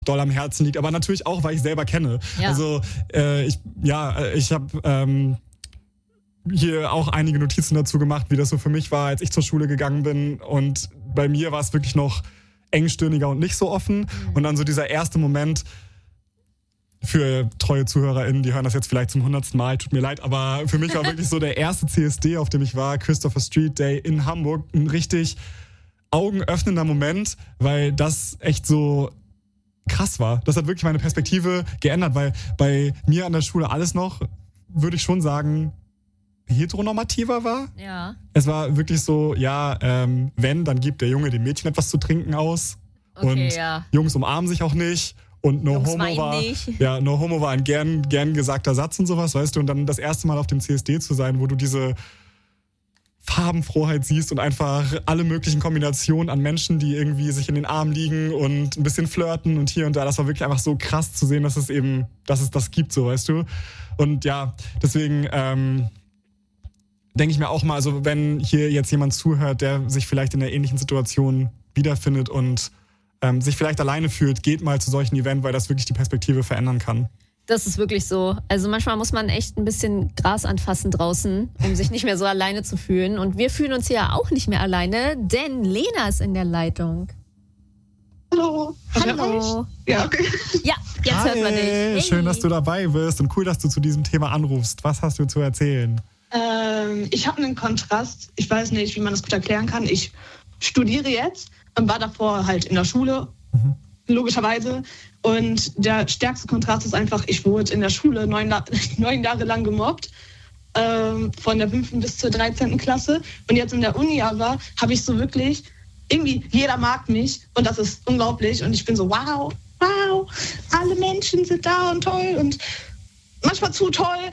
doll am Herzen liegt, aber natürlich auch, weil ich selber kenne. Ja. Also ich habe hier auch einige Notizen dazu gemacht, wie das so für mich war, als ich zur Schule gegangen bin. Und bei mir war es wirklich noch engstirniger und nicht so offen. Und dann so dieser erste Moment, für treue ZuhörerInnen, die hören das jetzt vielleicht zum 100. Mal, tut mir leid, aber für mich war wirklich so der erste CSD, auf dem ich war, Christopher Street Day in Hamburg, ein richtig augenöffnender Moment, weil das echt so krass war. Das hat wirklich meine Perspektive geändert, weil bei mir an der Schule alles noch, würde ich schon sagen, heteronormativer war. Ja. Es war wirklich so, wenn, dann gibt der Junge dem Mädchen etwas zu trinken aus. Okay, und ja. Jungs umarmen sich auch nicht. Und No Jungs Homo weinen nicht. Ja, No Homo war ein gern gesagter Satz und sowas, weißt du. Und dann das erste Mal auf dem CSD zu sein, wo du diese Farbenfroheit siehst und einfach alle möglichen Kombinationen an Menschen, die irgendwie sich in den Armen liegen und ein bisschen flirten und hier und da. Das war wirklich einfach so krass zu sehen, dass es das gibt, so, weißt du. Und ja, deswegen denke ich mir auch mal, also wenn hier jetzt jemand zuhört, der sich vielleicht in einer ähnlichen Situation wiederfindet und sich vielleicht alleine fühlt, geht mal zu solchen Events, weil das wirklich die Perspektive verändern kann. Das ist wirklich so. Also manchmal muss man echt ein bisschen Gras anfassen draußen, um sich nicht mehr so alleine zu fühlen. Und wir fühlen uns ja auch nicht mehr alleine, denn Lena ist in der Leitung. Hallo. Hallo. Ja, okay. Ja, jetzt hört man dich. Hey. Schön, dass du dabei bist und cool, dass du zu diesem Thema anrufst. Was hast du zu erzählen? Ich habe einen Kontrast. Ich weiß nicht, wie man das gut erklären kann. Ich studiere jetzt und war davor halt in der Schule, logischerweise. Und der stärkste Kontrast ist einfach, ich wurde in der Schule 9 Jahre lang gemobbt, von der 5. bis zur 13. Klasse. Und jetzt in der Uni aber habe ich so wirklich, irgendwie jeder mag mich und das ist unglaublich. Und ich bin so, wow, alle Menschen sind da und toll und manchmal zu toll.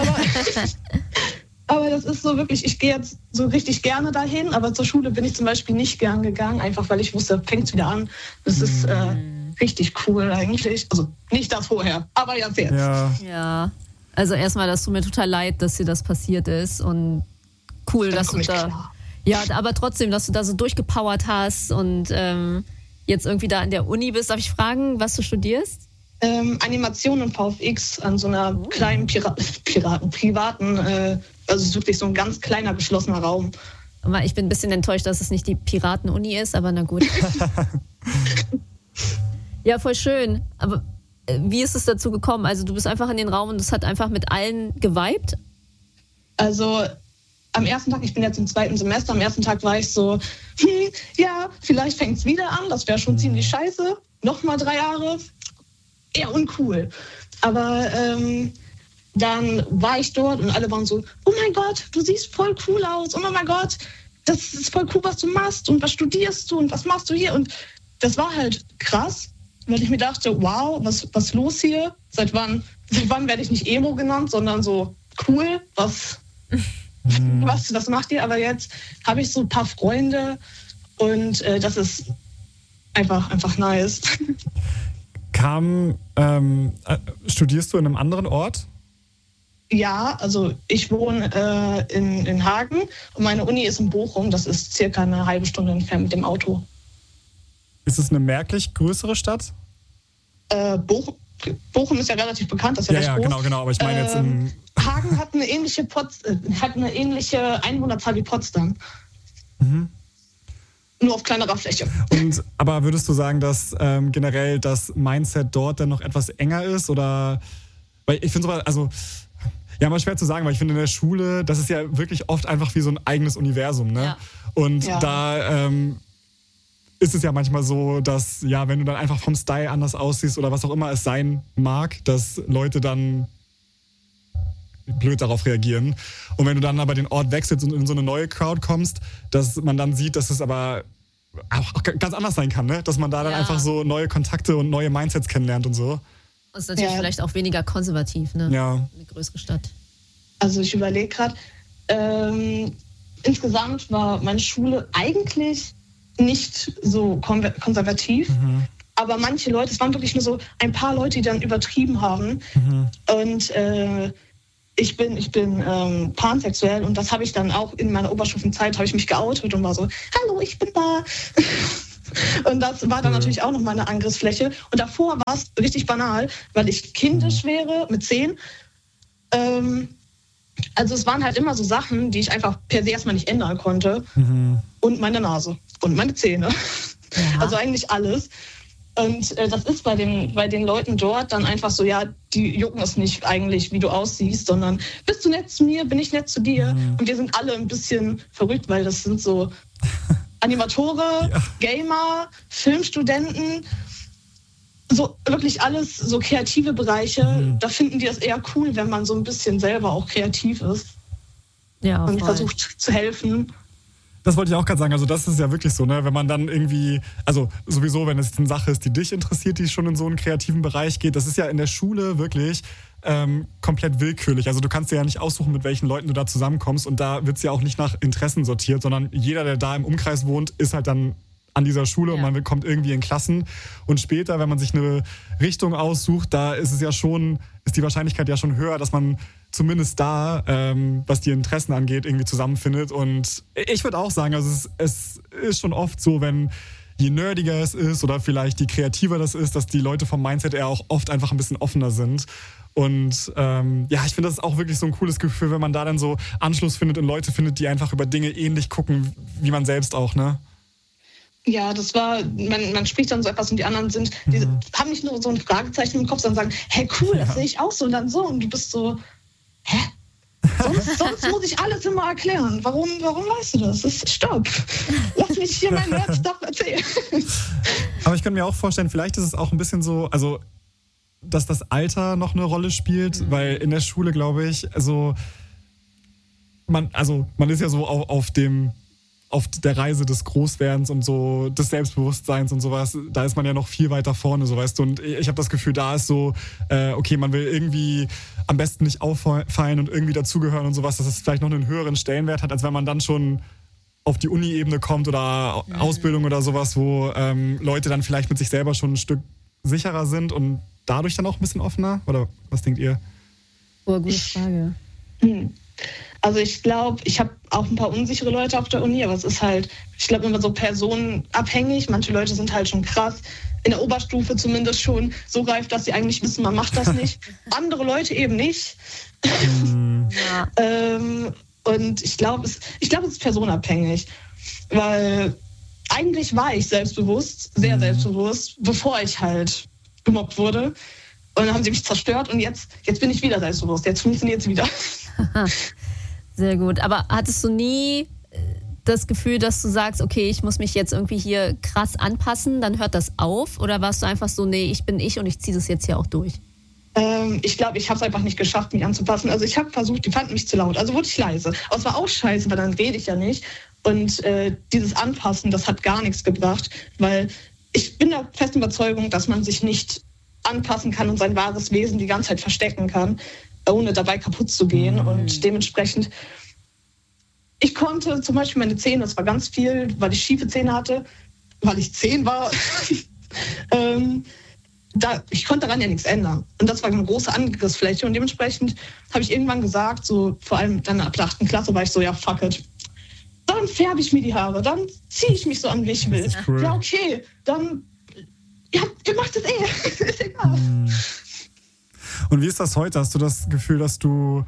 Aber das ist so wirklich, ich gehe jetzt so richtig gerne dahin, aber zur Schule bin ich zum Beispiel nicht gern gegangen, einfach weil ich wusste, fängt es wieder an. Das ist richtig cool eigentlich. Also nicht das vorher, aber jetzt. Ja, also erstmal, das tut mir total leid, dass dir das passiert ist und cool, dass du da... Klar. Ja, aber trotzdem, dass du da so durchgepowert hast und jetzt irgendwie da an der Uni bist. Darf ich fragen, was du studierst? Animation und VFX an so einer kleinen privaten, also es ist wirklich so ein ganz kleiner, geschlossener Raum. Aber ich bin ein bisschen enttäuscht, dass es nicht die Piraten-Uni ist, aber na gut. Ja, voll schön. Aber wie ist es dazu gekommen? Also du bist einfach in den Raum und es hat einfach mit allen geweibt? Also am ersten Tag, ich bin jetzt im 2. Semester, am ersten Tag war ich so, ja, vielleicht fängt es wieder an, das wäre schon ziemlich scheiße. Nochmal 3 Jahre, eher uncool. Aber dann war ich dort und alle waren so, oh mein Gott, du siehst voll cool aus. Oh mein Gott, das ist voll cool, was du machst und was studierst du und was machst du hier. Und das war halt krass, weil ich mir dachte, wow, was los hier? Seit wann werde ich nicht Emo genannt, sondern so cool, was macht ihr? Aber jetzt habe ich so ein paar Freunde und das ist einfach nice. Studierst du in einem anderen Ort? Ja, also ich wohne in Hagen und meine Uni ist in Bochum. Das ist circa eine halbe Stunde entfernt mit dem Auto. Ist es eine merklich größere Stadt? Bochum ist ja relativ bekannt, das ist ja recht groß. Genau, aber ich meine jetzt im... Hagen hat eine ähnliche Einwohnerzahl wie Potsdam. Mhm. Nur auf kleinerer Fläche. Aber würdest du sagen, dass generell das Mindset dort dann noch etwas enger ist? Oder, weil ich finde sowas, also, ja, mal schwer zu sagen, weil ich finde in der Schule, das ist ja wirklich oft einfach wie so ein eigenes Universum, ne? Ja. Und da ist es ja manchmal so, dass, ja, wenn du dann einfach vom Style anders aussiehst oder was auch immer es sein mag, dass Leute dann blöd darauf reagieren. Und wenn du dann aber den Ort wechselst und in so eine neue Crowd kommst, dass man dann sieht, dass es aber auch ganz anders sein kann, ne? Dass man da dann einfach so neue Kontakte und neue Mindsets kennenlernt und so. Das ist natürlich vielleicht auch weniger konservativ, ne? Ja. Eine größere Stadt. Also ich überlege gerade, insgesamt war meine Schule eigentlich nicht so konservativ. Aber manche Leute, es waren wirklich nur so ein paar Leute, die dann übertrieben haben. Und ich bin pansexuell und das habe ich dann auch in meiner Oberstufenzeit, habe ich mich geoutet und war so, hallo, ich bin da. Und das war dann natürlich auch noch mal eine Angriffsfläche. Und davor war es richtig banal, weil ich kindisch wäre mit 10. Also es waren halt immer so Sachen, die ich einfach per se erstmal nicht ändern konnte. Und meine Nase und meine Zähne. Ja. Also eigentlich alles. Und das ist bei den Leuten dort dann einfach so, ja, die jucken es nicht eigentlich, wie du aussiehst, sondern bist du nett zu mir, bin ich nett zu dir. Und wir sind alle ein bisschen verrückt, weil das sind so Animatoren, Gamer, Filmstudenten, so wirklich alles so kreative Bereiche. Da finden die das eher cool, wenn man so ein bisschen selber auch kreativ ist. Ja, und versucht zu helfen. Das wollte ich auch gerade sagen, also das ist ja wirklich so, ne, wenn man dann irgendwie, also sowieso, wenn es eine Sache ist, die dich interessiert, die schon in so einen kreativen Bereich geht, das ist ja in der Schule wirklich komplett willkürlich. Also du kannst dir ja nicht aussuchen, mit welchen Leuten du da zusammenkommst und da wird es ja auch nicht nach Interessen sortiert, sondern jeder, der da im Umkreis wohnt, ist halt dann an dieser Schule und man kommt irgendwie in Klassen und später, wenn man sich eine Richtung aussucht, da ist es ja schon, ist die Wahrscheinlichkeit ja schon höher, dass man zumindest da, was die Interessen angeht, irgendwie zusammenfindet. Und ich würde auch sagen, also es ist schon oft so, wenn je nerdiger es ist oder vielleicht je kreativer das ist, dass die Leute vom Mindset eher auch oft einfach ein bisschen offener sind. Und ich finde, das ist auch wirklich so ein cooles Gefühl, wenn man da dann so Anschluss findet und Leute findet, die einfach über Dinge ähnlich gucken, wie man selbst auch, ne? Ja, das war, man spricht dann so etwas und die anderen die haben nicht nur so ein Fragezeichen im Kopf, sondern sagen, hey cool, das sehe ich auch so und dann so. Und du bist so, hä? Sonst muss ich alles immer erklären. Warum weißt du das? Stopp. Lass mich hier meinen Nerdstuff erzählen. Aber ich könnte mir auch vorstellen, vielleicht ist es auch ein bisschen so, also dass das Alter noch eine Rolle spielt, weil in der Schule, glaube ich, man ist ja so auf der Reise des Großwerdens und so des Selbstbewusstseins und sowas, da ist man ja noch viel weiter vorne, so weißt du. Und ich habe das Gefühl, da ist so, okay, man will irgendwie am besten nicht auffallen und irgendwie dazugehören und sowas, dass es vielleicht noch einen höheren Stellenwert hat, als wenn man dann schon auf die Uni-Ebene kommt oder Ausbildung oder sowas, wo Leute dann vielleicht mit sich selber schon ein Stück sicherer sind und dadurch dann auch ein bisschen offener? Oder was denkt ihr? Oh, gute Frage. Also ich glaube, ich habe auch ein paar unsichere Leute auf der Uni, aber es ist halt, ich glaube, immer so personenabhängig. Manche Leute sind halt schon krass, in der Oberstufe zumindest schon so reif, dass sie eigentlich wissen, man macht das nicht. Andere Leute eben nicht. Und ich glaube, es ist personenabhängig, weil eigentlich war ich selbstbewusst, sehr selbstbewusst, bevor ich halt gemobbt wurde. Und dann haben sie mich zerstört und jetzt bin ich wieder selbstbewusst. Jetzt funktioniert es wieder. Sehr gut. Aber hattest du nie das Gefühl, dass du sagst, okay, ich muss mich jetzt irgendwie hier krass anpassen, dann hört das auf? Oder warst du einfach so, nee, ich bin ich und ich ziehe das jetzt hier auch durch? Ich glaube, ich habe es einfach nicht geschafft, mich anzupassen. Also ich habe versucht, die fanden mich zu laut. Also wurde ich leise. Aber es war auch scheiße, weil dann rede ich ja nicht. Und dieses Anpassen, das hat gar nichts gebracht. Weil ich bin der festen Überzeugung, dass man sich nicht anpassen kann und sein wahres Wesen die ganze Zeit verstecken kann, ohne dabei kaputt zu gehen. Und dementsprechend, ich konnte zum Beispiel meine Zähne, das war ganz viel, weil ich schiefe Zähne hatte, weil ich 10 war, ich konnte daran ja nichts ändern. Und das war eine große Angriffsfläche. Und dementsprechend habe ich irgendwann gesagt, so vor allem dann ab der 8. Klasse war ich so, ja, fuck it. Dann färbe ich mir die Haare, dann ziehe ich mich so an, wie ich will. Cool. Ja, okay, dann, ja, ihr macht es ist egal. Und wie ist das heute? Hast du das Gefühl, dass du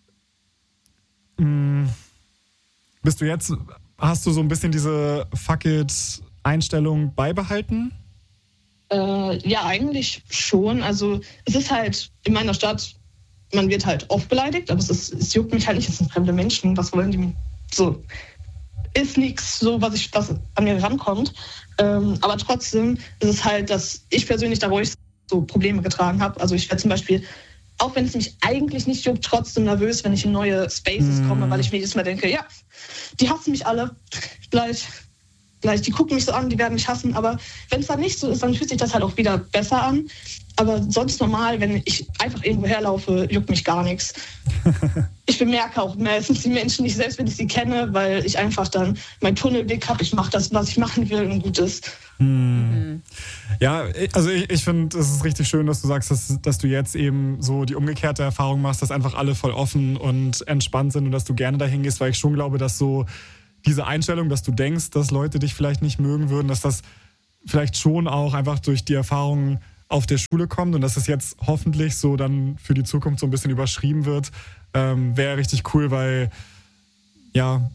hast du so ein bisschen diese Fuck-it-Einstellung beibehalten? Ja, eigentlich schon. Also es ist halt in meiner Stadt, man wird halt oft beleidigt, aber es juckt mich halt nicht, es sind fremde Menschen, was wollen die so? Ist nichts so, was an mir rankommt. Aber trotzdem ist es halt, dass ich persönlich dadurch so Probleme getragen habe. Also ich werde zum Beispiel, auch wenn es mich eigentlich nicht juckt, trotzdem nervös, wenn ich in neue Spaces komme, weil ich mir jedes Mal denke, ja, die hassen mich alle. Gleich, die gucken mich so an, die werden mich hassen. Aber wenn es dann nicht so ist, dann fühlt sich das halt auch wieder besser an. Aber sonst normal, wenn ich einfach irgendwo herlaufe, juckt mich gar nichts. Ich bemerke auch meistens die Menschen nicht, selbst wenn ich sie kenne, weil ich einfach dann meinen Tunnelblick habe. Ich mache das, was ich machen will und gut ist. Ja, also ich finde, es ist richtig schön, dass du sagst, dass du jetzt eben so die umgekehrte Erfahrung machst, dass einfach alle voll offen und entspannt sind und dass du gerne dahin gehst, weil ich schon glaube, dass so diese Einstellung, dass du denkst, dass Leute dich vielleicht nicht mögen würden, dass das vielleicht schon auch einfach durch die Erfahrungen auf der Schule kommt und dass es jetzt hoffentlich so dann für die Zukunft so ein bisschen überschrieben wird, wäre richtig cool, weil ja.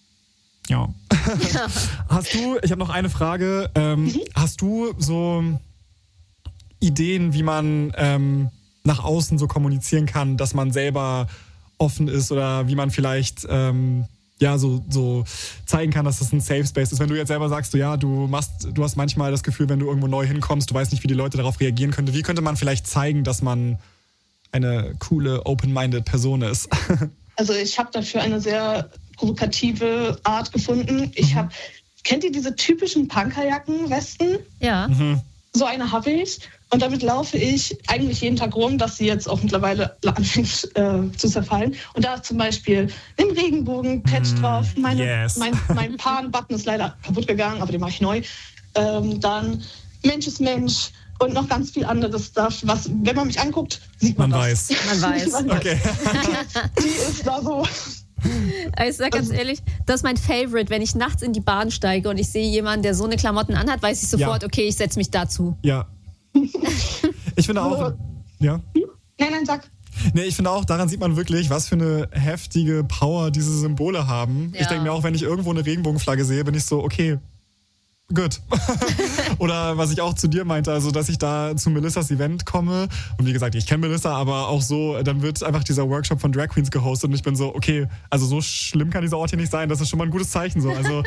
Ich habe noch eine Frage. Hast du so Ideen, wie man nach außen so kommunizieren kann, dass man selber offen ist oder wie man vielleicht so zeigen kann, dass das ein Safe Space ist. Wenn du jetzt selber sagst, du hast manchmal das Gefühl, wenn du irgendwo neu hinkommst, du weißt nicht, wie die Leute darauf reagieren könnten. Wie könnte man vielleicht zeigen, dass man eine coole, open-minded Person ist? Also ich habe dafür eine sehr provokative Art gefunden. Kennt ihr diese typischen Punkerjacken, Westen? Ja. So eine habe ich. Und damit laufe ich eigentlich jeden Tag rum, dass sie jetzt auch mittlerweile anfängt zu zerfallen. Und da ist zum Beispiel ein Regenbogen-Patch drauf. Mein Pan-Button ist leider kaputt gegangen, aber den mache ich neu. Dann Mensch ist Mensch und noch ganz viel anderes Stuff, was, wenn man mich anguckt, sieht man das. Man weiß. Okay. Die ist da so. Ich sag ganz ehrlich, das ist mein Favorite. Wenn ich nachts in die Bahn steige und ich sehe jemanden, der so eine Klamotten anhat, weiß ich sofort, okay, ich setze mich dazu. Ja. Ich finde auch... Ja? Nein, sag. Nee, ich finde auch, daran sieht man wirklich, was für eine heftige Power diese Symbole haben. Ja. Ich denke mir auch, wenn ich irgendwo eine Regenbogenflagge sehe, bin ich so, okay, gut. Oder was ich auch zu dir meinte, also dass ich da zu Melissas Event komme und wie gesagt, ich kenne Melissa, aber auch so, dann wird einfach dieser Workshop von Drag Queens gehostet und ich bin so, okay, also so schlimm kann dieser Ort hier nicht sein, das ist schon mal ein gutes Zeichen so. Also,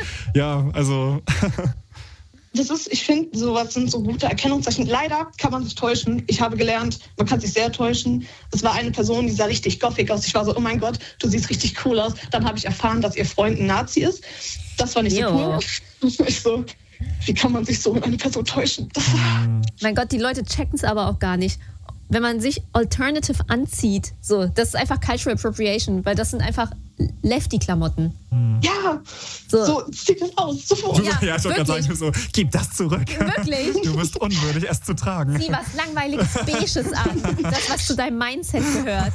ich finde, sowas sind so gute Erkennungszeichen. Leider kann man sich täuschen. Ich habe gelernt, man kann sich sehr täuschen. Es war eine Person, die sah richtig gothic aus. Ich war so, oh mein Gott, du siehst richtig cool aus. Dann habe ich erfahren, dass ihr Freund ein Nazi ist. Das war nicht so cool. Ich so, wie kann man sich so mit einer Person täuschen? Mein Gott, die Leute checken es aber auch gar nicht. Wenn man sich alternative anzieht, so, das ist einfach Cultural Appropriation, weil das sind einfach Lefty-Klamotten. Ja, so sieht das aus, sofort. Ja, ich wollte gerade sagen, so, gib das zurück. Wirklich? Du bist unwürdig, es zu tragen. Zieh was Langweiliges, Beiges an. Das, was zu deinem Mindset gehört.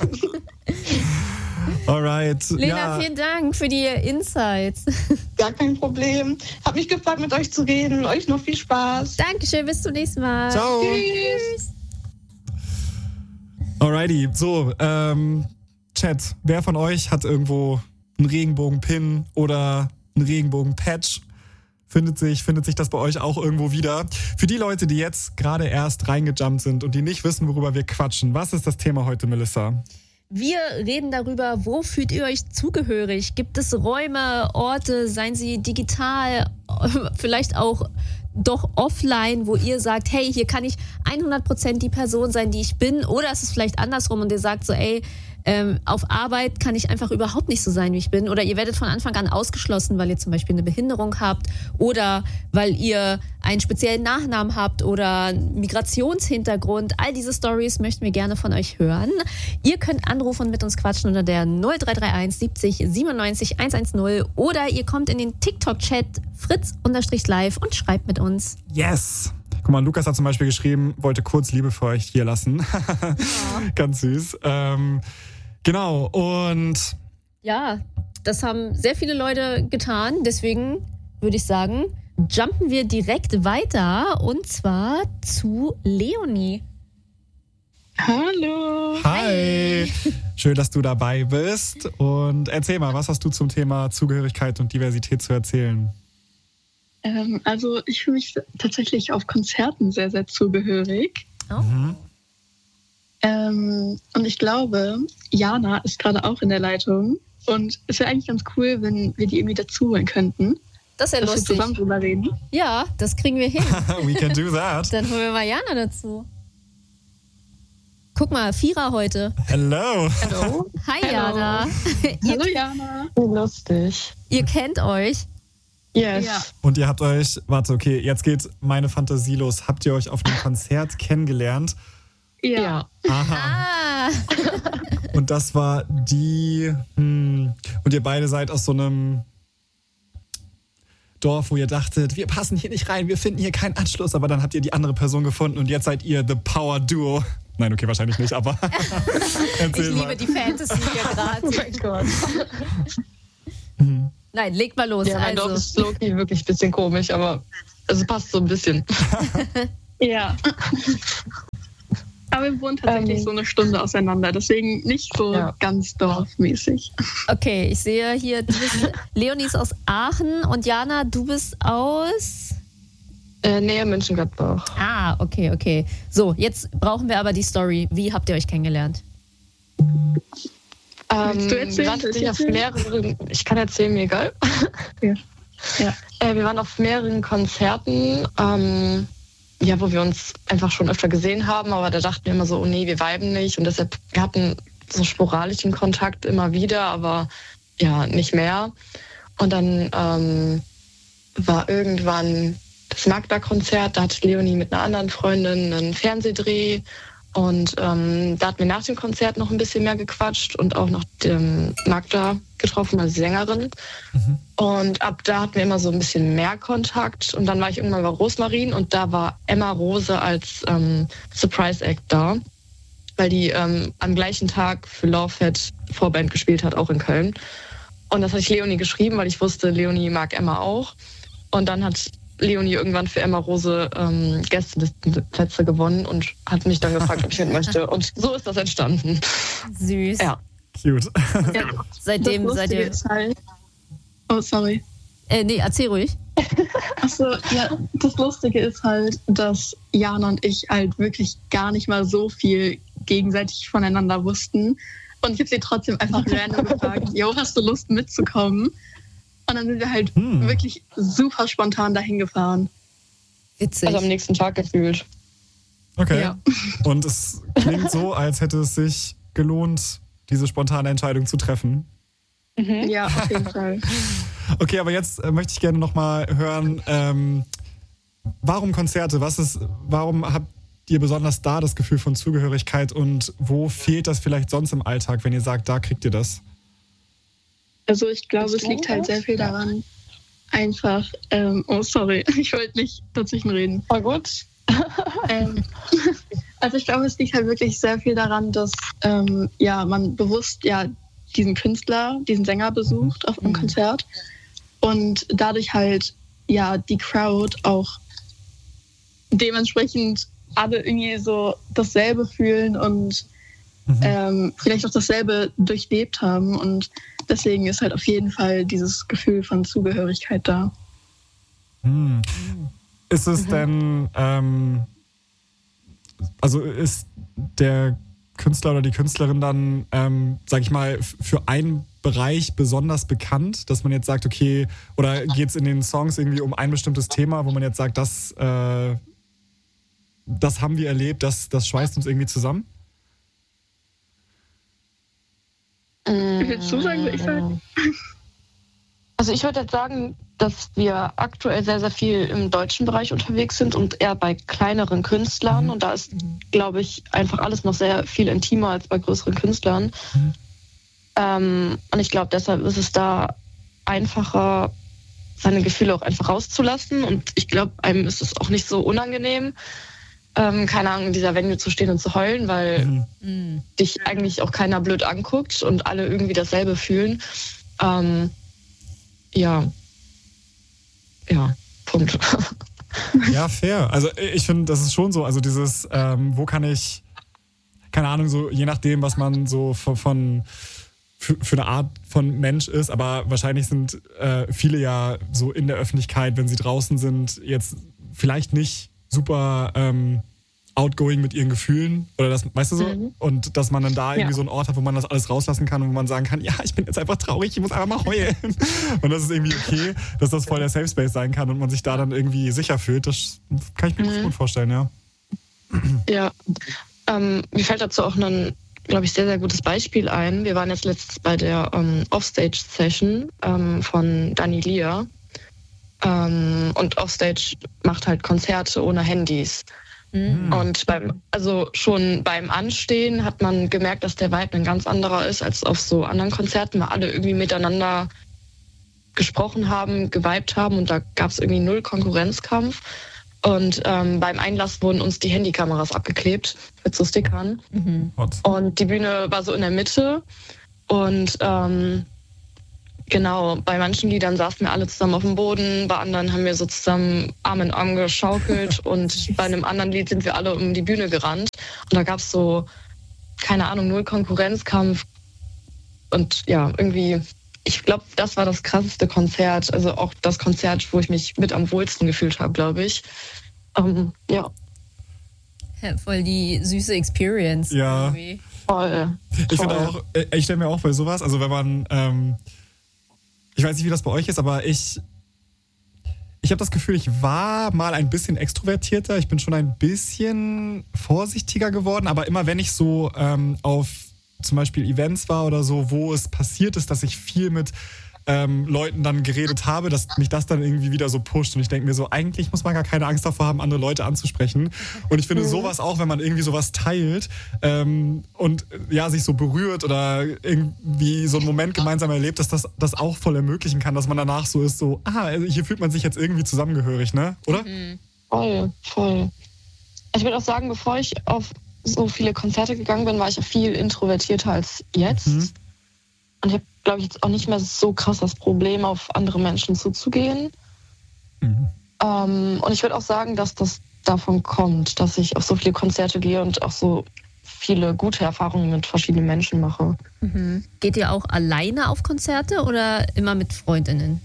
Alright. Lena, vielen Dank für die Insights. Gar kein Problem. Hab mich gefreut, mit euch zu reden. Euch noch viel Spaß. Dankeschön, bis zum nächsten Mal. Ciao. Tschüss. Alrighty, so, Chat, wer von euch hat irgendwo einen Regenbogen-Pin oder einen Regenbogen-Patch? Findet sich das bei euch auch irgendwo wieder? Für die Leute, die jetzt gerade erst reingejumpt sind und die nicht wissen, worüber wir quatschen, was ist das Thema heute, Melissa? Wir reden darüber, wo fühlt ihr euch zugehörig? Gibt es Räume, Orte, seien sie digital, vielleicht auch doch offline, wo ihr sagt, hey, hier kann ich 100% die Person sein, die ich bin, oder ist es vielleicht andersrum und ihr sagt so, ey, auf Arbeit kann ich einfach überhaupt nicht so sein, wie ich bin, oder ihr werdet von Anfang an ausgeschlossen, weil ihr zum Beispiel eine Behinderung habt oder weil ihr einen speziellen Nachnamen habt oder einen Migrationshintergrund. All diese Stories möchten wir gerne von euch hören. Ihr könnt anrufen und mit uns quatschen unter der 0331 70 97 110 oder ihr kommt in den TikTok-Chat fritz_live und schreibt mit uns. Yes! Guck mal, Lukas hat zum Beispiel geschrieben, wollte kurz Liebe für euch hier lassen. Ja. Ganz süß. Genau, und... Ja, das haben sehr viele Leute getan. Deswegen würde ich sagen, jumpen wir direkt weiter und zwar zu Leonie. Hallo. Hi. Schön, dass du dabei bist. Und erzähl mal, was hast du zum Thema Zugehörigkeit und Diversität zu erzählen? Also ich fühle mich tatsächlich auf Konzerten sehr, sehr zugehörig. Oh. Und ich glaube, Jana ist gerade auch in der Leitung. Und es wäre eigentlich ganz cool, wenn wir die irgendwie dazu holen könnten. Das wäre lustig. Dass wir zusammen drüber reden. Ja, das kriegen wir hin. We can do that. Dann holen wir mal Jana dazu. Guck mal, Vierer heute. Hello. Hallo. Hi, Hello. Jana. Hallo Jana. Lustig. Ihr kennt euch. Yes. Ja. Und ihr habt euch, warte, okay, jetzt geht meine Fantasie los. Habt ihr euch auf einem Konzert kennengelernt? Ja. Aha. Ah. Und das war die... Und ihr beide seid aus so einem Dorf, wo ihr dachtet, wir passen hier nicht rein, wir finden hier keinen Anschluss, aber dann habt ihr die andere Person gefunden und jetzt seid ihr The Power Duo. Nein, okay, wahrscheinlich nicht, aber Ich liebe die Fantasy hier gerade. Oh mein Gott. Nein, leg mal los. Ja, mein Dorf ist Loki wirklich ein bisschen komisch, aber es passt so ein bisschen. Ja. Aber wir wohnen tatsächlich so eine Stunde auseinander, deswegen nicht so ganz dorfmäßig. Okay, ich sehe hier, Leonie ist aus Aachen und Jana, du bist aus... Nähe Mönchengladbach. Ah, okay. So, jetzt brauchen wir aber die Story. Wie habt ihr euch kennengelernt? Willst du erzählen? Ich kann erzählen, mir egal. Ja. Wir waren auf mehreren Konzerten, wo wir uns einfach schon öfter gesehen haben, aber da dachten wir immer so, oh nee, wir viben nicht. Und deshalb, wir hatten so sporadischen Kontakt immer wieder, aber ja, nicht mehr. Und dann war irgendwann das Magda-Konzert, da hatte Leonie mit einer anderen Freundin einen Fernsehdreh. Und da hatten wir nach dem Konzert noch ein bisschen mehr gequatscht und auch noch Magda getroffen, als Sängerin. Und ab da hatten wir immer so ein bisschen mehr Kontakt. Und dann war ich irgendwann bei Rosmarin und da war Emma Rose als Surprise-Act da, weil die am gleichen Tag für Lovefett Vorband gespielt hat, auch in Köln. Und das hatte ich Leonie geschrieben, weil ich wusste, Leonie mag Emma auch. Und dann hat Leonie irgendwann für Emma Rose Gästelistenplätze gewonnen und hat mich dann gefragt, ob ich mit möchte. Und so ist das entstanden. Süß. Ja. Cute. Ja. Seitdem seid ihr... Oh, sorry. Nee, erzähl ruhig. Achso, ja, das Lustige ist halt, dass Jana und ich halt wirklich gar nicht mal so viel gegenseitig voneinander wussten. Und ich habe sie trotzdem einfach random gefragt, yo, hast du Lust mitzukommen? Und dann sind wir halt wirklich super spontan dahin gefahren. Witzig. Also am nächsten Tag gefühlt. Okay. Ja. Und es klingt so, als hätte es sich gelohnt, diese spontane Entscheidung zu treffen. Ja, auf jeden Fall. Okay, aber jetzt möchte ich gerne nochmal hören, warum Konzerte? Warum habt ihr besonders da das Gefühl von Zugehörigkeit und wo fehlt das vielleicht sonst im Alltag, wenn ihr sagt, da kriegt ihr das? Also ich glaube, es liegt halt sehr viel daran, einfach, sorry, ich wollte nicht dazwischen reden. Voll gut. Also ich glaube, es liegt halt wirklich sehr viel daran, dass man bewusst diesen Künstler, diesen Sänger besucht auf einem Konzert und dadurch halt die Crowd auch dementsprechend alle irgendwie so dasselbe fühlen und vielleicht auch dasselbe durchlebt haben und deswegen ist halt auf jeden Fall dieses Gefühl von Zugehörigkeit da. Ist es denn, also ist der Künstler oder die Künstlerin dann, sag ich mal, für einen Bereich besonders bekannt, dass man jetzt sagt, okay, oder geht es in den Songs irgendwie um ein bestimmtes Thema, wo man jetzt sagt, das haben wir erlebt, das schweißt uns irgendwie zusammen? Willst du sagen, was ich sage? Also ich würde jetzt sagen, dass wir aktuell sehr, sehr viel im deutschen Bereich unterwegs sind und eher bei kleineren Künstlern. Und da ist, glaube ich, einfach alles noch sehr viel intimer als bei größeren Künstlern. Und ich glaube, deshalb ist es da einfacher, seine Gefühle auch einfach rauszulassen. Und ich glaube, einem ist es auch nicht so unangenehm, keine Ahnung, in dieser Venue zu stehen und zu heulen, weil dich eigentlich auch keiner blöd anguckt und alle irgendwie dasselbe fühlen. Ja, Punkt. Ja, fair. Also ich finde, das ist schon so, also dieses, wo kann ich, keine Ahnung, so je nachdem, was man so für eine Art von Mensch ist, aber wahrscheinlich sind viele ja so in der Öffentlichkeit, wenn sie draußen sind, jetzt vielleicht nicht super outgoing mit ihren Gefühlen oder das, weißt du so? Und dass man dann da irgendwie so einen Ort hat, wo man das alles rauslassen kann und wo man sagen kann, ja, ich bin jetzt einfach traurig, ich muss einfach mal heulen. Und das ist irgendwie okay, dass das voll der Safe Space sein kann und man sich da dann irgendwie sicher fühlt. Das kann ich mir gut vorstellen, ja. Ja, mir fällt dazu auch ein, glaube ich, sehr, sehr gutes Beispiel ein. Wir waren jetzt letztens bei der Offstage-Session von Dani Lia. Und Offstage macht halt Konzerte ohne Handys. Und schon beim Anstehen hat man gemerkt, dass der Vibe ein ganz anderer ist als auf so anderen Konzerten, weil alle irgendwie miteinander gesprochen haben, geweibt haben und da gab es irgendwie 0 Konkurrenzkampf. Und beim Einlass wurden uns die Handykameras abgeklebt mit so Stickern. Und die Bühne war so in der Mitte und Genau, bei manchen Liedern saßen wir alle zusammen auf dem Boden, bei anderen haben wir so zusammen Arm in Arm geschaukelt und bei einem anderen Lied sind wir alle um die Bühne gerannt. Und da gab es so, keine Ahnung, null Konkurrenzkampf. Und ja, irgendwie, ich glaube, das war das krasseste Konzert. Also auch das Konzert, wo ich mich mit am wohlsten gefühlt habe, glaube ich. Ja. Ja, voll die süße Experience. Ja. Irgendwie. Voll. Ich finde auch, ich stelle mir auch bei sowas, also wenn man, ich weiß nicht, wie das bei euch ist, aber ich habe das Gefühl, ich war mal ein bisschen extrovertierter, ich bin schon ein bisschen vorsichtiger geworden, aber immer wenn ich so auf zum Beispiel Events war oder so, wo es passiert ist, dass ich viel mit Leuten dann geredet habe, dass mich das dann irgendwie wieder so pusht und ich denke mir so, eigentlich muss man gar keine Angst davor haben, andere Leute anzusprechen und ich finde sowas auch, wenn man irgendwie sowas teilt und ja, sich so berührt oder irgendwie so einen Moment gemeinsam erlebt, dass das auch voll ermöglichen kann, dass man danach so ist, so, hier fühlt man sich jetzt irgendwie zusammengehörig, ne? Oder? Voll. Ich würde auch sagen, bevor ich auf so viele Konzerte gegangen bin, war ich auch viel introvertierter als jetzt. Und ich habe, glaube ich, jetzt auch nicht mehr so krass das Problem, auf andere Menschen zuzugehen. Und ich würde auch sagen, dass das davon kommt, dass ich auf so viele Konzerte gehe und auch so viele gute Erfahrungen mit verschiedenen Menschen mache. Geht ihr auch alleine auf Konzerte oder immer mit FreundInnen?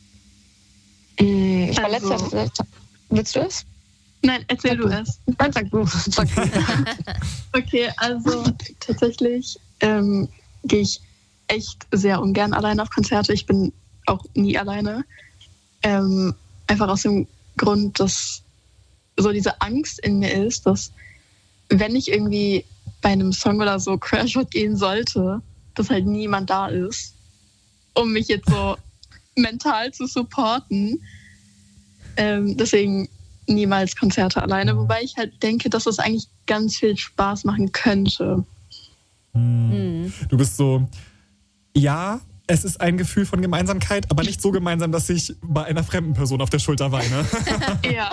Ich war letztes Jahr... Willst du es? Nein, erzähl du es. Nein, sag du. Okay, also tatsächlich gehe ich echt sehr ungern alleine auf Konzerte. Ich bin auch nie alleine. Einfach aus dem Grund, dass so diese Angst in mir ist, dass wenn ich irgendwie bei einem Song oder so Crashout gehen sollte, dass halt niemand da ist, um mich jetzt so mental zu supporten. Deswegen niemals Konzerte alleine, wobei ich halt denke, dass es eigentlich ganz viel Spaß machen könnte. Du bist so, ja, es ist ein Gefühl von Gemeinsamkeit, aber nicht so gemeinsam, dass ich bei einer fremden Person auf der Schulter weine. Ja.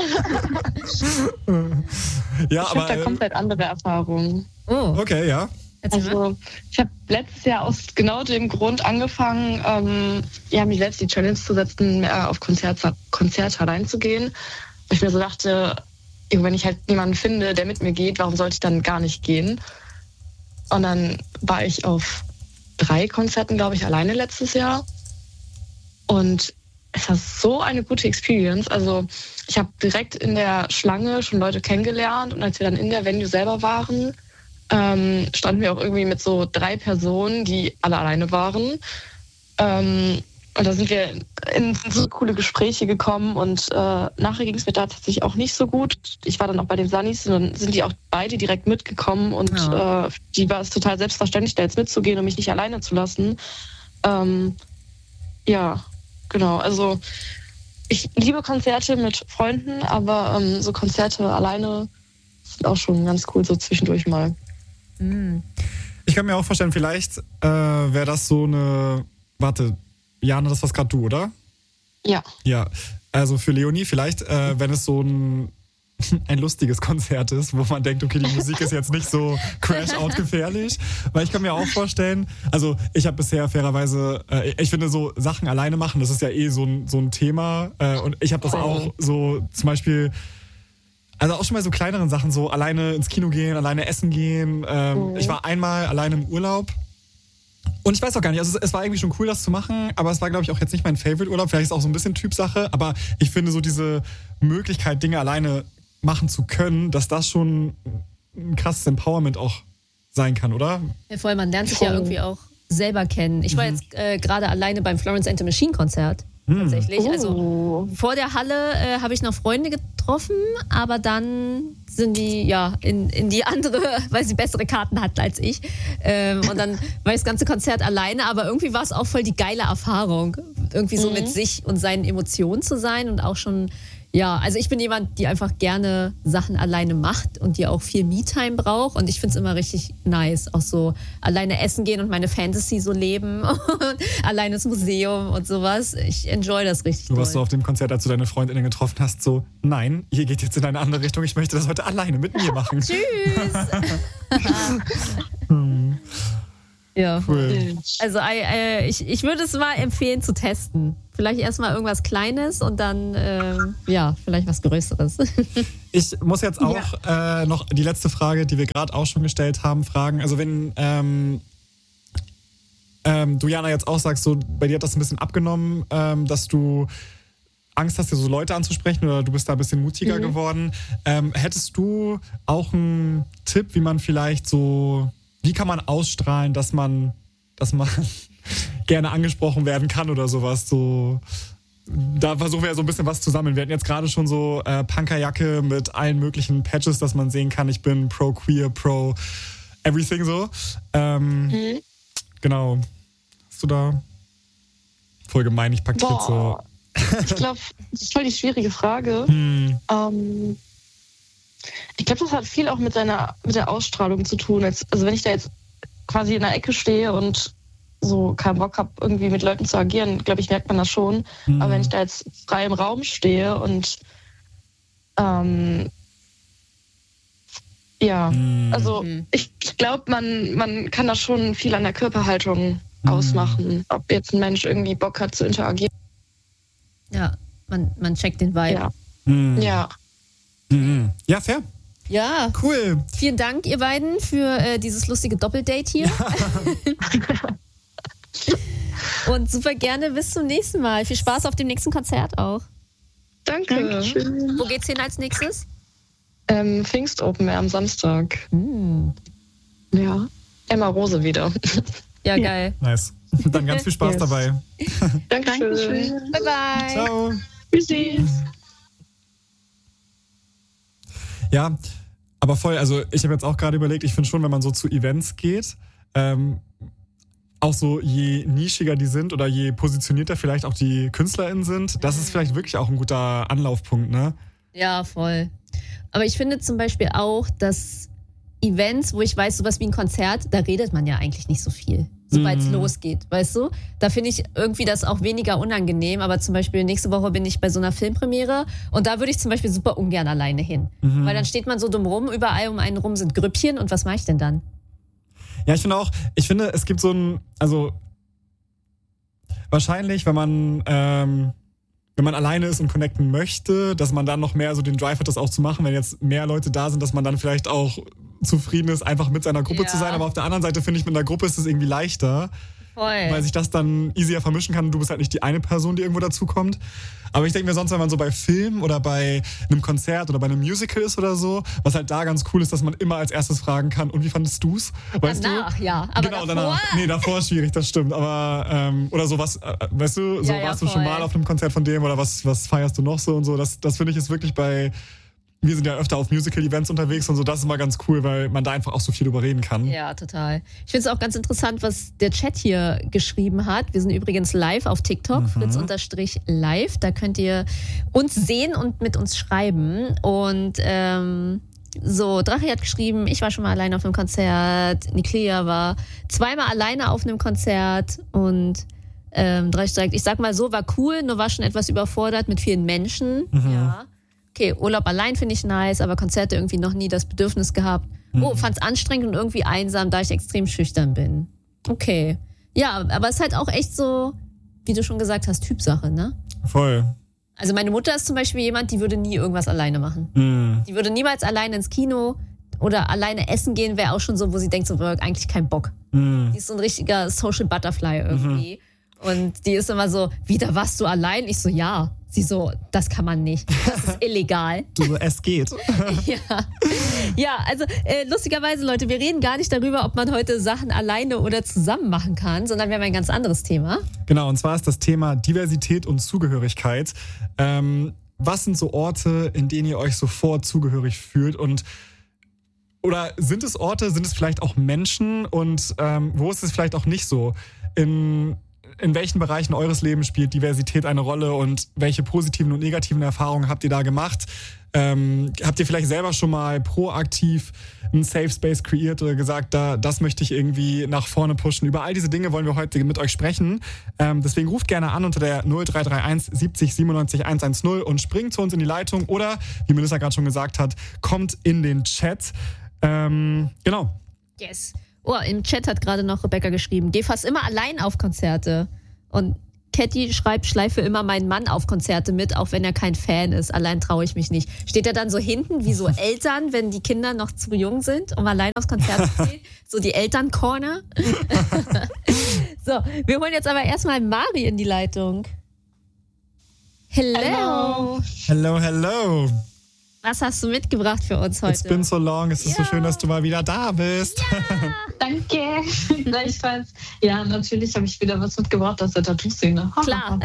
Ja, Ich aber habe da komplett andere Erfahrungen. Oh, okay, ja. erzähl mal. Also ich habe letztes Jahr aus genau dem Grund angefangen, mich selbst die Challenge zu setzen, mehr auf Konzerte allein zu gehen. Weil ich mir so dachte, wenn ich halt niemanden finde, der mit mir geht, warum sollte ich dann gar nicht gehen? Und dann war ich auf 3 Konzerten, glaube ich, alleine letztes Jahr. Und es war so eine gute Experience. Also ich habe direkt in der Schlange schon Leute kennengelernt. Und als wir dann in der Venue selber waren, standen wir auch irgendwie mit so 3 Personen, die alle alleine waren. Und da sind wir in so coole Gespräche gekommen und nachher ging es mir da tatsächlich auch nicht so gut. Ich war dann auch bei den Sunnies und dann sind die auch beide direkt mitgekommen und die war es total selbstverständlich, da jetzt mitzugehen und mich nicht alleine zu lassen. Ja, genau. Also ich liebe Konzerte mit Freunden, aber so Konzerte alleine sind auch schon ganz cool, so zwischendurch mal. Ich kann mir auch vorstellen, vielleicht wäre das so eine, Jana, das warst gerade du, oder? Ja. Ja, also für Leonie vielleicht, wenn es so ein lustiges Konzert ist, wo man denkt, okay, die Musik ist jetzt nicht so crash-out gefährlich, weil ich kann mir auch vorstellen, also ich habe bisher fairerweise, ich finde so Sachen alleine machen, das ist ja so ein Thema und ich habe das auch so zum Beispiel, also auch schon bei so kleineren Sachen, so alleine ins Kino gehen, alleine essen gehen. Ich war einmal alleine im Urlaub. Und ich weiß auch gar nicht, also es war irgendwie schon cool, das zu machen, aber es war, glaube ich, auch jetzt nicht mein Favorite-Urlaub. Vielleicht ist es auch so ein bisschen Typsache, aber ich finde so diese Möglichkeit, Dinge alleine machen zu können, dass das schon ein krasses Empowerment auch sein kann, oder? Ja, vor allem, man lernt sich ja irgendwie auch selber kennen. Ich war jetzt gerade alleine beim Florence and the Machine Konzert. Tatsächlich. Also vor der Halle habe ich noch Freunde getroffen, aber dann sind die in die andere, weil sie bessere Karten hatten als ich. Und dann war ich das ganze Konzert alleine, aber irgendwie war es auch voll die geile Erfahrung, irgendwie so mit sich und seinen Emotionen zu sein und auch schon, also ich bin jemand, die einfach gerne Sachen alleine macht und die auch viel Me-Time braucht und ich finde es immer richtig nice, auch so alleine essen gehen und meine Fantasy so leben und alleine ins Museum und sowas. Ich enjoy das richtig. Du warst so auf dem Konzert, als du deine Freundinnen getroffen hast, so, nein, ihr geht jetzt in eine andere Richtung, ich möchte das heute alleine mit mir machen. Tschüss! Ja. Cool. Also ich würde es mal empfehlen zu testen. Vielleicht erstmal irgendwas Kleines und dann vielleicht was Größeres. Ich muss jetzt auch noch die letzte Frage, die wir gerade auch schon gestellt haben, fragen. Also wenn du, Jana, jetzt auch sagst, so bei dir hat das ein bisschen abgenommen, dass du Angst hast, dir so Leute anzusprechen oder du bist da ein bisschen mutiger geworden. Hättest du auch einen Tipp, wie man vielleicht so, wie kann man ausstrahlen, dass man gerne angesprochen werden kann oder sowas? So, da versuchen wir ja so ein bisschen was zu sammeln. Wir hatten jetzt gerade schon so Punkerjacke mit allen möglichen Patches, dass man sehen kann, ich bin pro queer, pro everything so. Genau. Hast du da? Voll gemein, ich pack dich jetzt so. Ich glaube, das ist voll die schwierige Frage. Ich glaube, das hat viel auch mit der Ausstrahlung zu tun. Also wenn ich da jetzt quasi in der Ecke stehe und so keinen Bock habe, irgendwie mit Leuten zu agieren, glaube ich, merkt man das schon. Aber wenn ich da jetzt frei im Raum stehe und also ich glaube, man kann da schon viel an der Körperhaltung ausmachen, ob jetzt ein Mensch irgendwie Bock hat zu interagieren. Ja, man checkt den Vibe. Ja. Ja, fair. Ja. Cool. Vielen Dank, ihr beiden, für dieses lustige Doppeldate hier. Und super gerne bis zum nächsten Mal. Viel Spaß auf dem nächsten Konzert auch. Danke. Wo geht's hin als nächstes? Pfingst Open Air am Samstag. Ja. Emma Rose wieder. Ja, geil. Nice. Dann ganz viel Spaß dabei. Dankeschön. Bye, bye. Ciao. Tschüssi. Ja, aber voll, also ich habe jetzt auch gerade überlegt, ich finde schon, wenn man so zu Events geht, auch so je nischiger die sind oder je positionierter vielleicht auch die KünstlerInnen sind, das ist vielleicht wirklich auch ein guter Anlaufpunkt, ne? Ja, voll. Aber ich finde zum Beispiel auch, dass Events, wo ich weiß, sowas wie ein Konzert, da redet man ja eigentlich nicht so viel, sobald es losgeht, weißt du? Da finde ich irgendwie das auch weniger unangenehm, aber zum Beispiel nächste Woche bin ich bei so einer Filmpremiere und da würde ich zum Beispiel super ungern alleine hin, weil dann steht man so dumm rum, überall um einen rum sind Grüppchen und was mache ich denn dann? Ja, ich finde, es gibt so ein, also wahrscheinlich, wenn man alleine ist und connecten möchte, dass man dann noch mehr so den Drive hat, das auch zu machen, wenn jetzt mehr Leute da sind, dass man dann vielleicht auch zufrieden ist, einfach mit seiner Gruppe zu sein. Aber auf der anderen Seite finde ich, mit einer Gruppe ist es irgendwie leichter, weil sich das dann easier vermischen kann und du bist halt nicht die eine Person, die irgendwo dazukommt. Aber ich denke mir sonst, wenn man so bei Film oder bei einem Konzert oder bei einem Musical ist oder so, was halt da ganz cool ist, dass man immer als erstes fragen kann, und wie fandest du's? Weißt danach, du? Ja. Aber genau, davor? Davor ist schwierig, das stimmt. Aber, oder sowas, weißt du, so warst du schon mal auf einem Konzert von dem oder was feierst du noch so und so. Das finde ich ist wirklich wir sind ja öfter auf Musical-Events unterwegs und so, das ist mal ganz cool, weil man da einfach auch so viel drüber reden kann. Ja, total. Ich finde es auch ganz interessant, was der Chat hier geschrieben hat. Wir sind übrigens live auf TikTok, Fritz_live. Da könnt ihr uns sehen und mit uns schreiben. Und Drache hat geschrieben, ich war schon mal alleine auf einem Konzert. Niklea war zweimal alleine auf einem Konzert und Dreich sagt, ich sag mal so, war cool, nur war schon etwas überfordert mit vielen Menschen. Ja. Okay, Urlaub allein finde ich nice, aber Konzerte irgendwie noch nie das Bedürfnis gehabt. Fand's anstrengend und irgendwie einsam, da ich extrem schüchtern bin. Okay. Ja, aber es ist halt auch echt so, wie du schon gesagt hast, Typsache, ne? Voll. Also meine Mutter ist zum Beispiel jemand, die würde nie irgendwas alleine machen. Die würde niemals alleine ins Kino oder alleine essen gehen, wäre auch schon so, wo sie denkt, so eigentlich kein Bock. Die ist so ein richtiger Social Butterfly irgendwie. Und die ist immer so, wieder warst du allein? Ich so, ja. Sie so, das kann man nicht. Das ist illegal. Du so, es geht. Ja, also lustigerweise, Leute, wir reden gar nicht darüber, ob man heute Sachen alleine oder zusammen machen kann, sondern wir haben ein ganz anderes Thema. Genau, und zwar ist das Thema Diversität und Zugehörigkeit. Was sind so Orte, in denen ihr euch sofort zugehörig fühlt? Oder sind es Orte, sind es vielleicht auch Menschen? Und wo ist es vielleicht auch nicht so? In welchen Bereichen eures Lebens spielt Diversität eine Rolle und welche positiven und negativen Erfahrungen habt ihr da gemacht? Habt ihr vielleicht selber schon mal proaktiv einen Safe Space kreiert oder gesagt, das möchte ich irgendwie nach vorne pushen? Über all diese Dinge wollen wir heute mit euch sprechen. Deswegen ruft gerne an unter der 0331 70 97 110 und springt zu uns in die Leitung oder, wie Melissa gerade schon gesagt hat, kommt in den Chat. Genau. Yes. Oh, im Chat hat gerade noch Rebecca geschrieben, geh fast immer allein auf Konzerte. Und Catty schreibt, schleife immer meinen Mann auf Konzerte mit, auch wenn er kein Fan ist. Allein traue ich mich nicht. Steht er dann so hinten wie so Eltern, wenn die Kinder noch zu jung sind, um allein aufs Konzert zu gehen? So die Elterncorner. So, wir holen jetzt aber erstmal Mari in die Leitung. Hello. Hello, hello. Was hast du mitgebracht für uns heute? It's been so long. Es ist so schön, dass du mal wieder da bist. Ja. Danke, gleichfalls. Ja, natürlich habe ich wieder was mitgebracht aus der Tattoo-Szene. Klar.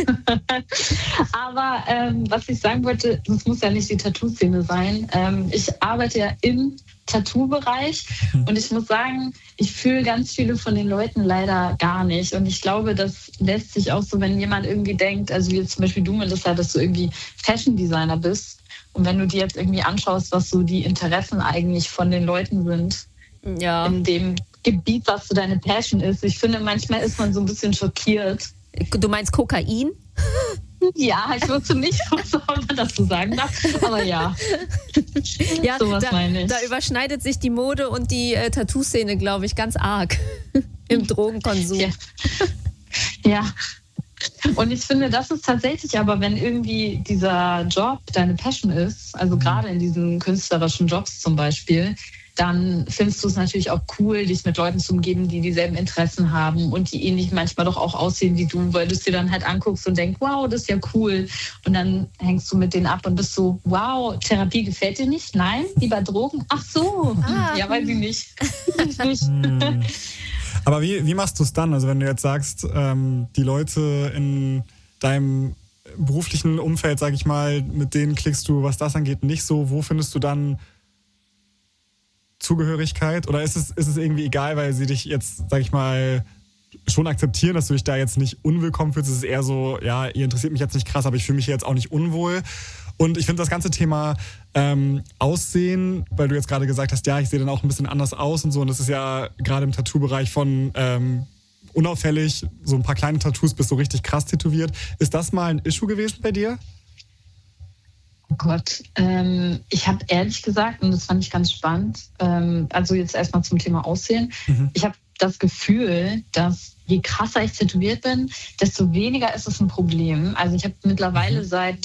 Aber was ich sagen wollte, es muss ja nicht die Tattoo-Szene sein. Ich arbeite ja im Tattoo-Bereich und ich muss sagen, ich fühle ganz viele von den Leuten leider gar nicht. Und ich glaube, das lässt sich auch so, wenn jemand irgendwie denkt, also wie jetzt zum Beispiel du, Melissa, dass du irgendwie Fashion-Designer bist. Und wenn du dir jetzt irgendwie anschaust, was so die Interessen eigentlich von den Leuten sind, in dem Gebiet, was so deine Passion ist, ich finde, manchmal ist man so ein bisschen schockiert. Du meinst Kokain? Ja, ich wusste nicht, ob man das so sagen darf, aber ja. Ja, sowas meine ich. Da überschneidet sich die Mode und die Tattoo-Szene, glaube ich, ganz arg im Drogenkonsum. Ja. Und ich finde, das ist tatsächlich aber, wenn irgendwie dieser Job deine Passion ist, also gerade in diesen künstlerischen Jobs zum Beispiel, dann findest du es natürlich auch cool, dich mit Leuten zu umgeben, die dieselben Interessen haben und die ähnlich manchmal doch auch aussehen wie du, weil du es dir dann halt anguckst und denkst, wow, das ist ja cool. Und dann hängst du mit denen ab und bist so, wow, Therapie gefällt dir nicht? Nein, lieber Drogen? Ach so, ja, weiß ich nicht. Aber wie machst du es dann? Also wenn du jetzt sagst, die Leute in deinem beruflichen Umfeld, sag ich mal, mit denen klickst du, was das angeht, nicht so, wo findest du dann Zugehörigkeit? Oder ist es irgendwie egal, weil sie dich jetzt, sag ich mal, schon akzeptieren, dass du dich da jetzt nicht unwillkommen fühlst? Es ist eher so, ja, ihr interessiert mich jetzt nicht krass, aber ich fühle mich jetzt auch nicht unwohl. Und ich finde das ganze Thema Aussehen, weil du jetzt gerade gesagt hast, ja, ich sehe dann auch ein bisschen anders aus und so. Und das ist ja gerade im Tattoo-Bereich von unauffällig, so ein paar kleine Tattoos bis so richtig krass tätowiert. Ist das mal ein Issue gewesen bei dir? Oh Gott, ich habe ehrlich gesagt, und das fand ich ganz spannend, also jetzt erstmal zum Thema Aussehen, ich habe das Gefühl, dass je krasser ich tätowiert bin, desto weniger ist es ein Problem. Also ich habe mittlerweile seit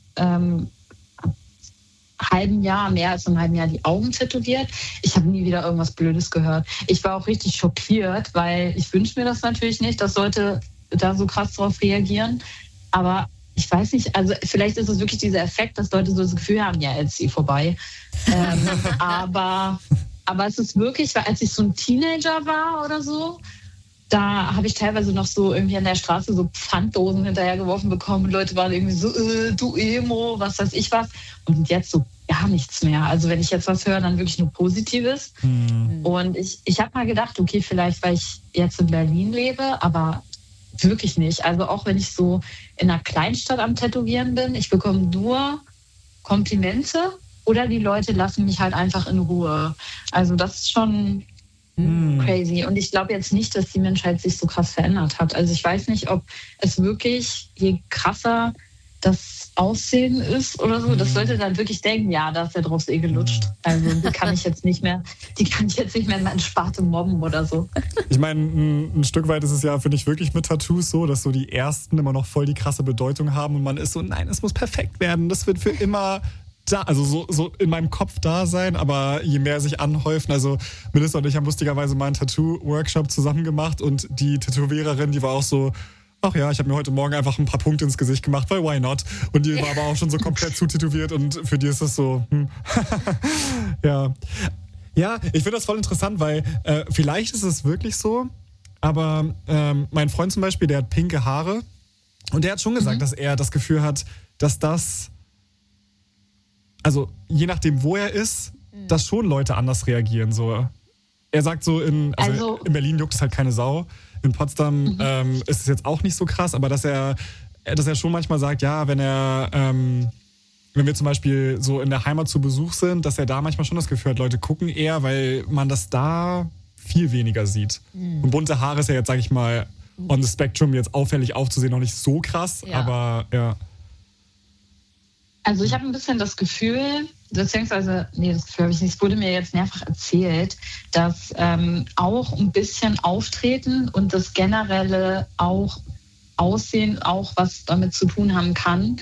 halben Jahr, mehr als einem halben Jahr die Augen tätowiert. Ich habe nie wieder irgendwas Blödes gehört. Ich war auch richtig schockiert, weil ich wünsche mir das natürlich nicht, dass Leute da so krass drauf reagieren. Aber ich weiß nicht, also vielleicht ist es wirklich dieser Effekt, dass Leute so das Gefühl haben, ja, jetzt ist sie vorbei. Aber es ist wirklich, weil als ich so ein Teenager war oder so, da habe ich teilweise noch so irgendwie an der Straße so Pfanddosen hinterhergeworfen bekommen und Leute waren irgendwie so, du Emo, was weiß ich was. Und jetzt so gar nichts mehr. Also wenn ich jetzt was höre, dann wirklich nur Positives. Und ich habe mal gedacht, okay, vielleicht, weil ich jetzt in Berlin lebe, aber wirklich nicht. Also auch wenn ich so in einer Kleinstadt am Tätowieren bin, ich bekomme nur Komplimente oder die Leute lassen mich halt einfach in Ruhe. Also das ist schon crazy. Und ich glaube jetzt nicht, dass die Menschheit sich so krass verändert hat. Also ich weiß nicht, ob es wirklich, je krasser das Aussehen ist oder so, dass Leute dann wirklich denken, ja, da ist der Drops gelutscht. Also die kann ich jetzt nicht mehr in mein Sparte mobben oder so. Ich meine, ein Stück weit ist es ja, finde ich, wirklich mit Tattoos so, dass so die ersten immer noch voll die krasse Bedeutung haben und man ist so, nein, es muss perfekt werden, das wird für immer da, also so in meinem Kopf da sein, aber je mehr sich anhäufen, also Melissa und ich haben lustigerweise mal einen Tattoo-Workshop zusammen gemacht und die Tätowiererin, die war auch so, ach ja, ich habe mir heute Morgen einfach ein paar Punkte ins Gesicht gemacht, weil why not? Und die war aber auch schon so komplett zutätowiert und für die ist das so, ja. Ja, ich finde das voll interessant, weil vielleicht ist es wirklich so, aber mein Freund zum Beispiel, der hat pinke Haare und der hat schon gesagt, dass er das Gefühl hat, dass das, also je nachdem, wo er ist, dass schon Leute anders reagieren. So. Er sagt so, in Berlin juckt es halt keine Sau. In Potsdam ist es jetzt auch nicht so krass, aber dass er schon manchmal sagt, ja, wenn wir zum Beispiel so in der Heimat zu Besuch sind, dass er da manchmal schon das Gefühl hat, Leute gucken eher, weil man das da viel weniger sieht. Und bunte Haare ist ja jetzt, sag ich mal, on the spectrum jetzt auffällig aufzusehen, noch nicht so krass, aber ja. Also ich habe ein bisschen das Gefühl, beziehungsweise, das Gefühl habe ich nicht, es wurde mir jetzt mehrfach erzählt, dass auch ein bisschen Auftreten und das generelle auch Aussehen auch was damit zu tun haben kann,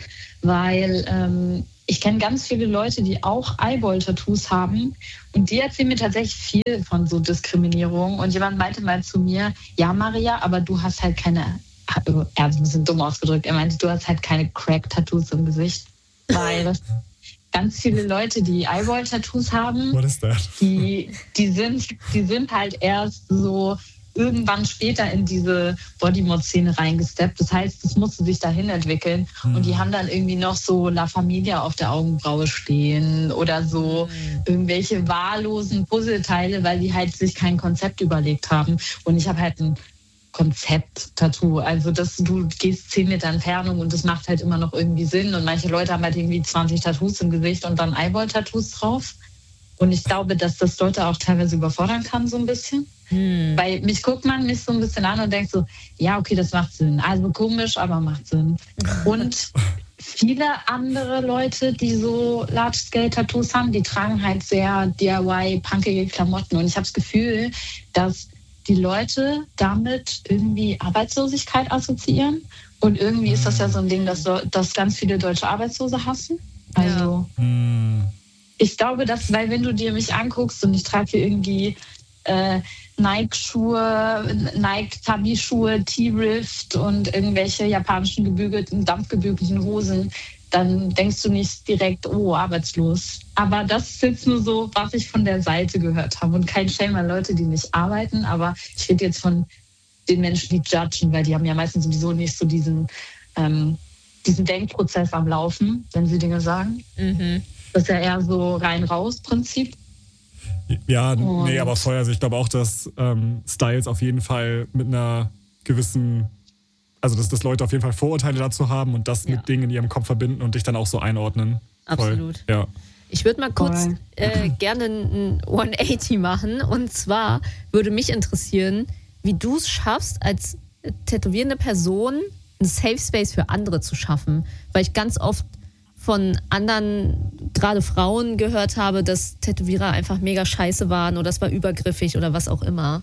weil ich kenne ganz viele Leute, die auch Eyeball-Tattoos haben und die erzählen mir tatsächlich viel von so Diskriminierung und jemand meinte mal zu mir, ja Maria, aber du hast halt keine, er hat es ein bisschen dumm ausgedrückt, er meinte, du hast halt keine Crack-Tattoos im Gesicht. Weil ganz viele Leute, die Eyeball-Tattoos haben, die sind halt erst so irgendwann später in diese Bodymod-Szene reingesteppt. Das heißt, das musste sich dahin entwickeln. Und die haben dann irgendwie noch so La Familia auf der Augenbraue stehen oder so irgendwelche wahllosen Puzzleteile, weil die halt sich kein Konzept überlegt haben. Und ich habe halt ein Konzept-Tattoo. Also du gehst 10 Meter Entfernung und das macht halt immer noch irgendwie Sinn. Und manche Leute haben halt irgendwie 20 Tattoos im Gesicht und dann Eyeball-Tattoos drauf. Und ich glaube, dass das Leute auch teilweise überfordern kann, so ein bisschen. Weil mich guckt man mich so ein bisschen an und denkt so, ja, okay, das macht Sinn. Also komisch, aber macht Sinn. Und viele andere Leute, die so Large-Scale-Tattoos haben, die tragen halt sehr DIY-punkige Klamotten. Und ich habe das Gefühl, dass die Leute damit irgendwie Arbeitslosigkeit assoziieren. Und irgendwie ist das ja so ein Ding, dass ganz viele Deutsche Arbeitslose hassen. Also ich glaube, weil wenn du dir mich anguckst und ich trage hier irgendwie Nike-Schuhe, Nike-Tabi-Schuhe, T-Rift und irgendwelche japanischen dampfgebügelten Hosen, dann denkst du nicht direkt, oh, arbeitslos. Aber das ist jetzt nur so, was ich von der Seite gehört habe. Und kein Shame an Leute, die nicht arbeiten. Aber ich rede jetzt von den Menschen, die judgen, weil die haben ja meistens sowieso nicht so diesen Denkprozess am Laufen, wenn sie Dinge sagen. Das ist ja eher so rein-raus-Prinzip. Ja, nee, aber voll. Also ich glaube auch, dass Styles auf jeden Fall mit einer gewissen, also dass Leute auf jeden Fall Vorurteile dazu haben und das mit Dingen in ihrem Kopf verbinden und dich dann auch so einordnen. Absolut. Voll. Ja. Ich würde mal kurz gerne ein 180 machen. Und zwar würde mich interessieren, wie du es schaffst, als tätowierende Person einen Safe Space für andere zu schaffen. Weil ich ganz oft von anderen, gerade Frauen, gehört habe, dass Tätowierer einfach mega scheiße waren oder es war übergriffig oder was auch immer.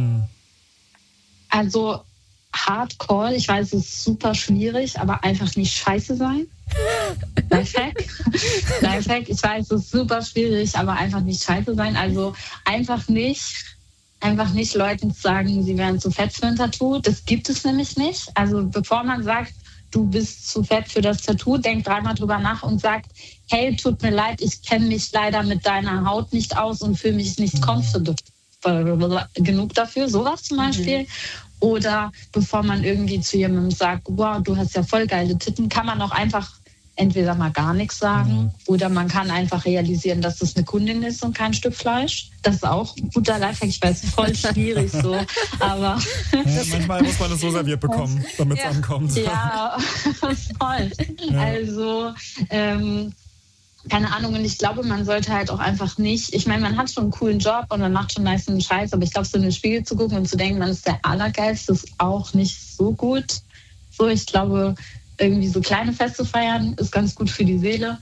Also Hardcore, ich weiß, es ist super schwierig, aber einfach nicht scheiße sein. Lifehack. Ich weiß, es ist super schwierig, aber einfach nicht scheiße sein. Also einfach nicht Leuten sagen, sie wären zu fett für ein Tattoo. Das gibt es nämlich nicht. Also bevor man sagt, du bist zu fett für das Tattoo, denk 3-mal drüber nach und sagt, hey, tut mir leid, ich kenne mich leider mit deiner Haut nicht aus und fühle mich nicht confident genug dafür, sowas zum Beispiel. Oder bevor man irgendwie zu jemandem sagt, wow, du hast ja voll geile Titten, kann man auch einfach entweder mal gar nichts sagen oder man kann einfach realisieren, dass das eine Kundin ist und kein Stück Fleisch. Das ist auch ein guter Lifehack, ich weiß, voll schwierig so, aber... manchmal muss man es so serviert bekommen, damit es ankommt. Ja, voll. Ja. Also, keine Ahnung, und ich glaube, man sollte halt auch einfach nicht, ich meine, man hat schon einen coolen Job und man macht schon meistens einen Scheiß, aber ich glaube, so in den Spiegel zu gucken und zu denken, man ist der Allergeilste, ist auch nicht so gut. So, ich glaube, irgendwie so kleine Feste feiern ist ganz gut für die Seele.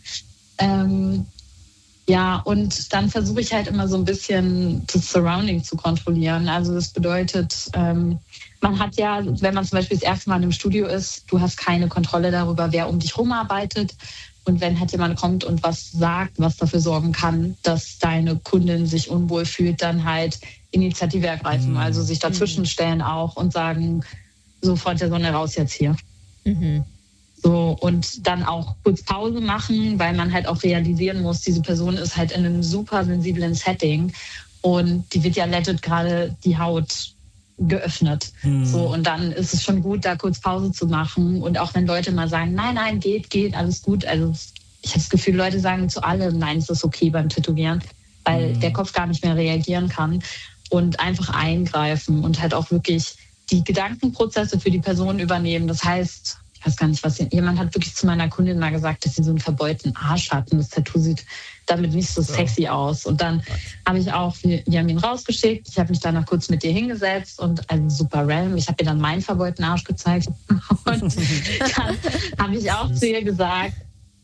Ja, und dann versuche ich halt immer so ein bisschen das Surrounding zu kontrollieren. Also das bedeutet, man hat ja, wenn man zum Beispiel das erste Mal im Studio ist, du hast keine Kontrolle darüber, wer um dich rumarbeitet. Und wenn halt jemand kommt und was sagt, was dafür sorgen kann, dass deine Kundin sich unwohl fühlt, dann halt Initiative ergreifen. Also sich dazwischen stellen auch und sagen, sofort der Sonne raus jetzt hier. So, und dann auch kurz Pause machen, weil man halt auch realisieren muss, diese Person ist halt in einem super sensiblen Setting und die wird ja legit gerade die Haut geöffnet. So, und dann ist es schon gut, da kurz Pause zu machen. Und auch wenn Leute mal sagen, nein, geht, alles gut. Also ich habe das Gefühl, Leute sagen zu allem, nein, es ist okay beim Tätowieren, weil der Kopf gar nicht mehr reagieren kann. Und einfach eingreifen und halt auch wirklich die Gedankenprozesse für die Person übernehmen. Das heißt, ich weiß gar nicht, was jemand hat wirklich zu meiner Kundin mal gesagt, dass sie so einen verbeulten Arsch hat und das Tattoo sieht damit nicht so sexy aus. Und dann habe ich auch, wir haben ihn rausgeschickt, ich habe mich danach kurz mit ihr hingesetzt und also super random, ich habe ihr dann meinen verbeulten Arsch gezeigt und dann habe ich auch zu ihr gesagt,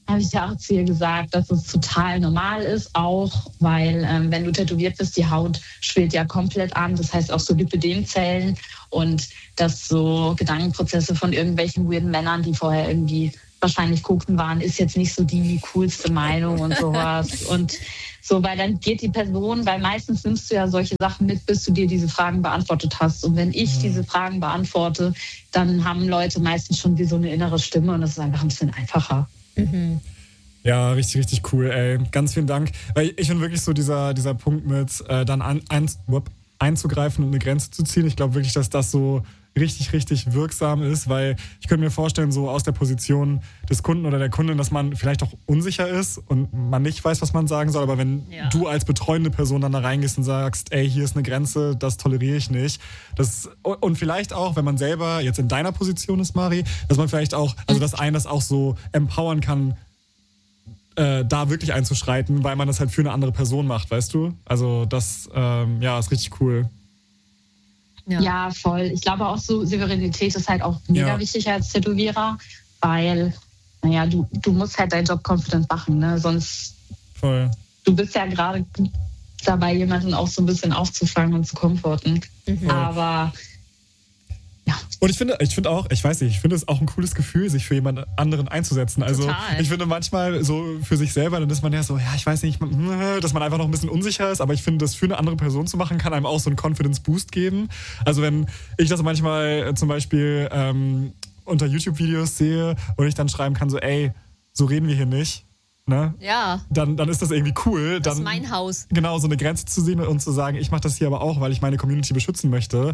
habe ich ja auch zu ihr gesagt, dass es total normal ist, auch weil, wenn du tätowiert bist, die Haut schwillt ja komplett an. Das heißt auch so Lipödemzellen und dass so Gedankenprozesse von irgendwelchen weirden Männern, die vorher irgendwie wahrscheinlich gucken waren, ist jetzt nicht so die coolste Meinung und sowas. Und so, weil dann geht die Person, weil meistens nimmst du ja solche Sachen mit, bis du dir diese Fragen beantwortet hast. Und wenn ich diese Fragen beantworte, dann haben Leute meistens schon wie so eine innere Stimme und das ist einfach ein bisschen einfacher. Mhm. Ja, richtig, richtig cool, ey. Ganz vielen Dank. Weil ich finde wirklich so dieser Punkt mit dann einzugreifen und eine Grenze zu ziehen. Ich glaube wirklich, dass das so richtig, richtig wirksam ist, weil ich könnte mir vorstellen, so aus der Position des Kunden oder der Kundin, dass man vielleicht auch unsicher ist und man nicht weiß, was man sagen soll, aber wenn du als betreuende Person dann da reingehst und sagst, ey, hier ist eine Grenze, das toleriere ich nicht. Und vielleicht auch, wenn man selber jetzt in deiner Position ist, Mari, dass man vielleicht auch, also dass einen das auch so empowern kann, da wirklich einzuschreiten, weil man das halt für eine andere Person macht, weißt du? Also das, ist richtig cool. Ja, voll. Ich glaube auch so, Souveränität ist halt auch mega wichtig als Tätowierer, weil, du musst halt deinen Job confident machen, ne? Sonst, voll. Du bist ja gerade dabei, jemanden auch so ein bisschen aufzufangen und zu komforten. Mhm. Aber und ich finde es auch ein cooles Gefühl, sich für jemand anderen einzusetzen. Also total. Ich finde manchmal so für sich selber, dann ist man ja so, ich weiß nicht, dass man einfach noch ein bisschen unsicher ist, aber ich finde, das für eine andere Person zu machen, kann einem auch so einen Confidence-Boost geben. Also wenn ich das manchmal zum Beispiel unter YouTube-Videos sehe und ich dann schreiben kann, so ey, so reden wir hier nicht, ne? Ja. Dann ist das irgendwie cool. Das ist mein Haus. Genau, so eine Grenze zu sehen und zu sagen, ich mache das hier aber auch, weil ich meine Community beschützen möchte.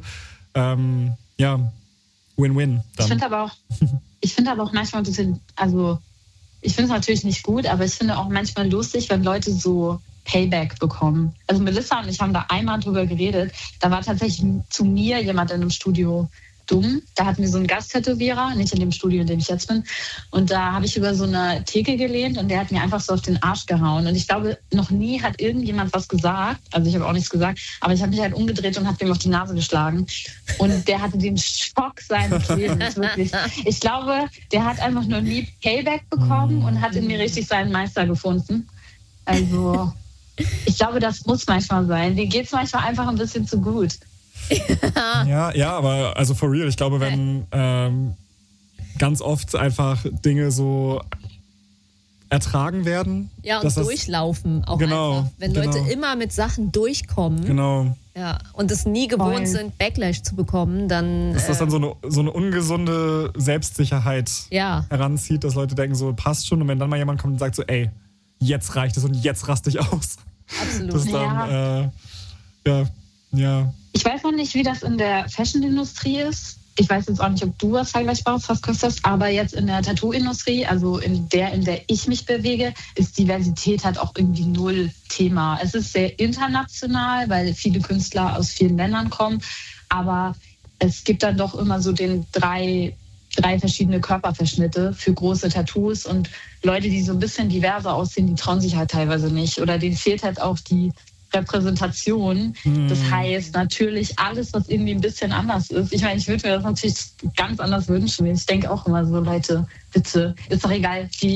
Win-win. Dann. Ich finde aber auch manchmal ein bisschen, also ich finde es natürlich nicht gut, aber ich finde auch manchmal lustig, wenn Leute so Payback bekommen. Also Melissa und ich haben da einmal drüber geredet. Da war tatsächlich zu mir jemand in einem Studio dumm. Da hatten wir so einen Gasttätowierer, nicht in dem Studio, in dem ich jetzt bin. Und da habe ich über so eine Theke gelehnt und der hat mir einfach so auf den Arsch gehauen. Und ich glaube, noch nie hat irgendjemand was gesagt. Also ich habe auch nichts gesagt, aber ich habe mich halt umgedreht und habe ihm auf die Nase geschlagen. Und der hatte den Schock seines Lebens, wirklich. Ich glaube, der hat einfach nur nie Payback bekommen und hat in mir richtig seinen Meister gefunden. Also ich glaube, das muss manchmal sein. Denen geht es manchmal einfach ein bisschen zu gut. Ja, aber also for real, ich glaube, wenn ganz oft einfach Dinge so ertragen werden. Ja, und durchlaufen auch einfach. Wenn Leute immer mit Sachen durchkommen. Genau. Ja, und es nie gewohnt sind, Backlash zu bekommen, dann... Dass das dann so eine ungesunde Selbstsicherheit heranzieht, dass Leute denken, so passt schon. Und wenn dann mal jemand kommt und sagt so, ey, jetzt reicht es und jetzt raste ich aus. Absolut. Das dann, ja. Ich weiß noch nicht, wie das in der Fashion-Industrie ist. Ich weiß jetzt auch nicht, ob du was Vergleichbares hast, Christoph, aber jetzt in der Tattoo-Industrie, also in der ich mich bewege, ist Diversität halt auch irgendwie null Thema. Es ist sehr international, weil viele Künstler aus vielen Ländern kommen, aber es gibt dann doch immer so den drei verschiedene Körperverschnitte für große Tattoos und Leute, die so ein bisschen diverser aussehen, die trauen sich halt teilweise nicht oder denen fehlt halt auch die Repräsentation. Das heißt natürlich alles, was irgendwie ein bisschen anders ist. Ich meine, ich würde mir das natürlich ganz anders wünschen. Ich denke auch immer so, Leute, bitte, ist doch egal, wie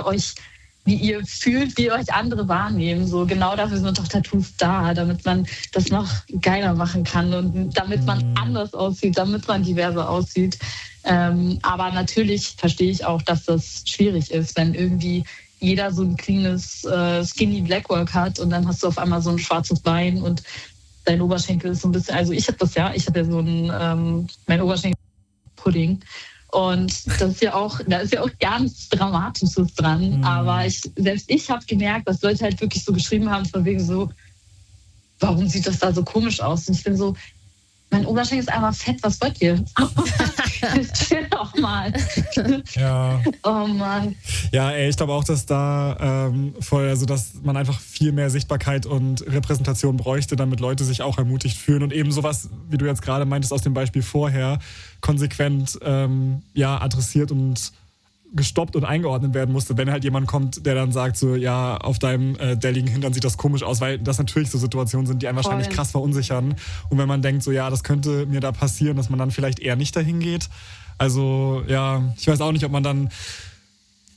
ihr fühlt, wie euch andere wahrnehmen. So genau dafür sind doch Tattoos da, damit man das noch geiler machen kann und damit man anders aussieht, damit man diverser aussieht. Aber natürlich verstehe ich auch, dass das schwierig ist, wenn irgendwie jeder so ein cleanes Skinny Blackwork hat und dann hast du auf einmal so ein schwarzes Bein und dein Oberschenkel ist so ein bisschen, also ich habe so mein Oberschenkel Pudding und da ist ja auch gar nichts Dramatisches dran, aber selbst ich habe gemerkt, dass Leute halt wirklich so geschrieben haben von wegen so, warum sieht das da so komisch aus? Und ich bin so, mein Oberschenkel ist einfach fett, was wollt ihr? Chill doch mal. Ja. Oh Mann. Ja, ich glaube auch, dass da dass man einfach viel mehr Sichtbarkeit und Repräsentation bräuchte, damit Leute sich auch ermutigt fühlen und eben sowas, wie du jetzt gerade meintest aus dem Beispiel vorher, konsequent adressiert und gestoppt und eingeordnet werden musste, wenn halt jemand kommt, der dann sagt so, ja, auf deinem delligen Hintern sieht das komisch aus, weil das natürlich so Situationen sind, die einen wahrscheinlich krass verunsichern. Und wenn man denkt so, ja, das könnte mir da passieren, dass man dann vielleicht eher nicht dahin geht. Also, ja, ich weiß auch nicht, ob man dann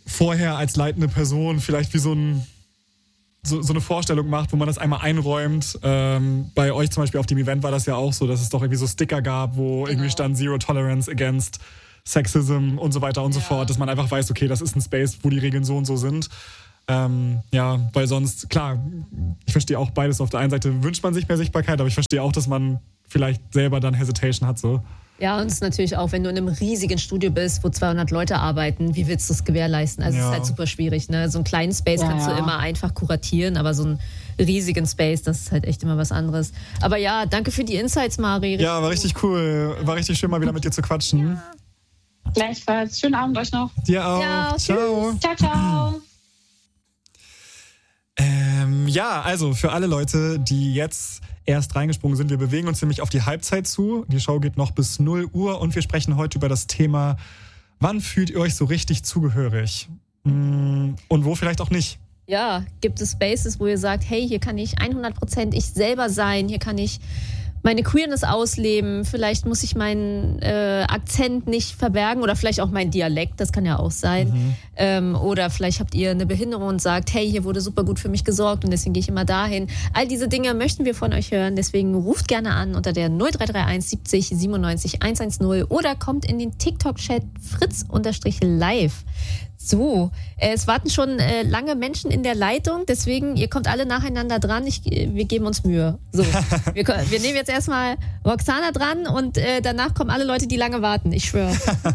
vorher als leitende Person vielleicht wie so eine Vorstellung macht, wo man das einmal einräumt. Bei euch zum Beispiel auf dem Event war das ja auch so, dass es doch irgendwie so Sticker gab, wo irgendwie stand Zero Tolerance against Sexism und so weiter und so fort, dass man einfach weiß, okay, das ist ein Space, wo die Regeln so und so sind. Weil sonst, klar, ich verstehe auch beides. Auf der einen Seite wünscht man sich mehr Sichtbarkeit, aber ich verstehe auch, dass man vielleicht selber dann Hesitation hat. So. Ja, und es ist natürlich auch, wenn du in einem riesigen Studio bist, wo 200 Leute arbeiten, wie willst du das gewährleisten? Also es ist halt super schwierig. Ne? So einen kleinen Space kannst du immer einfach kuratieren, aber so einen riesigen Space, das ist halt echt immer was anderes. Aber ja, danke für die Insights, Mari. Ja, war richtig cool. War richtig schön, mal wieder mit dir zu quatschen. Ja. Gleichfalls. Schönen Abend euch noch. Dir auch. Ja, ciao. Ciao, ciao. Also für alle Leute, die jetzt erst reingesprungen sind, wir bewegen uns nämlich auf die Halbzeit zu. Die Show geht noch bis 0 Uhr und wir sprechen heute über das Thema, wann fühlt ihr euch so richtig zugehörig? Und wo vielleicht auch nicht? Ja, gibt es Spaces, wo ihr sagt, hey, hier kann ich 100% ich selber sein, hier kann ich meine Queerness ausleben, vielleicht muss ich meinen Akzent nicht verbergen oder vielleicht auch meinen Dialekt, das kann ja auch sein. Oder vielleicht habt ihr eine Behinderung und sagt, hey, hier wurde super gut für mich gesorgt und deswegen gehe ich immer dahin. All diese Dinge möchten wir von euch hören, deswegen ruft gerne an unter der 0331 70 97 110 oder kommt in den TikTok-Chat fritz_live. So, es warten schon lange Menschen in der Leitung, deswegen, ihr kommt alle nacheinander dran. Wir geben uns Mühe. So, wir nehmen jetzt erstmal Roxana dran und danach kommen alle Leute, die lange warten. Ich schwöre.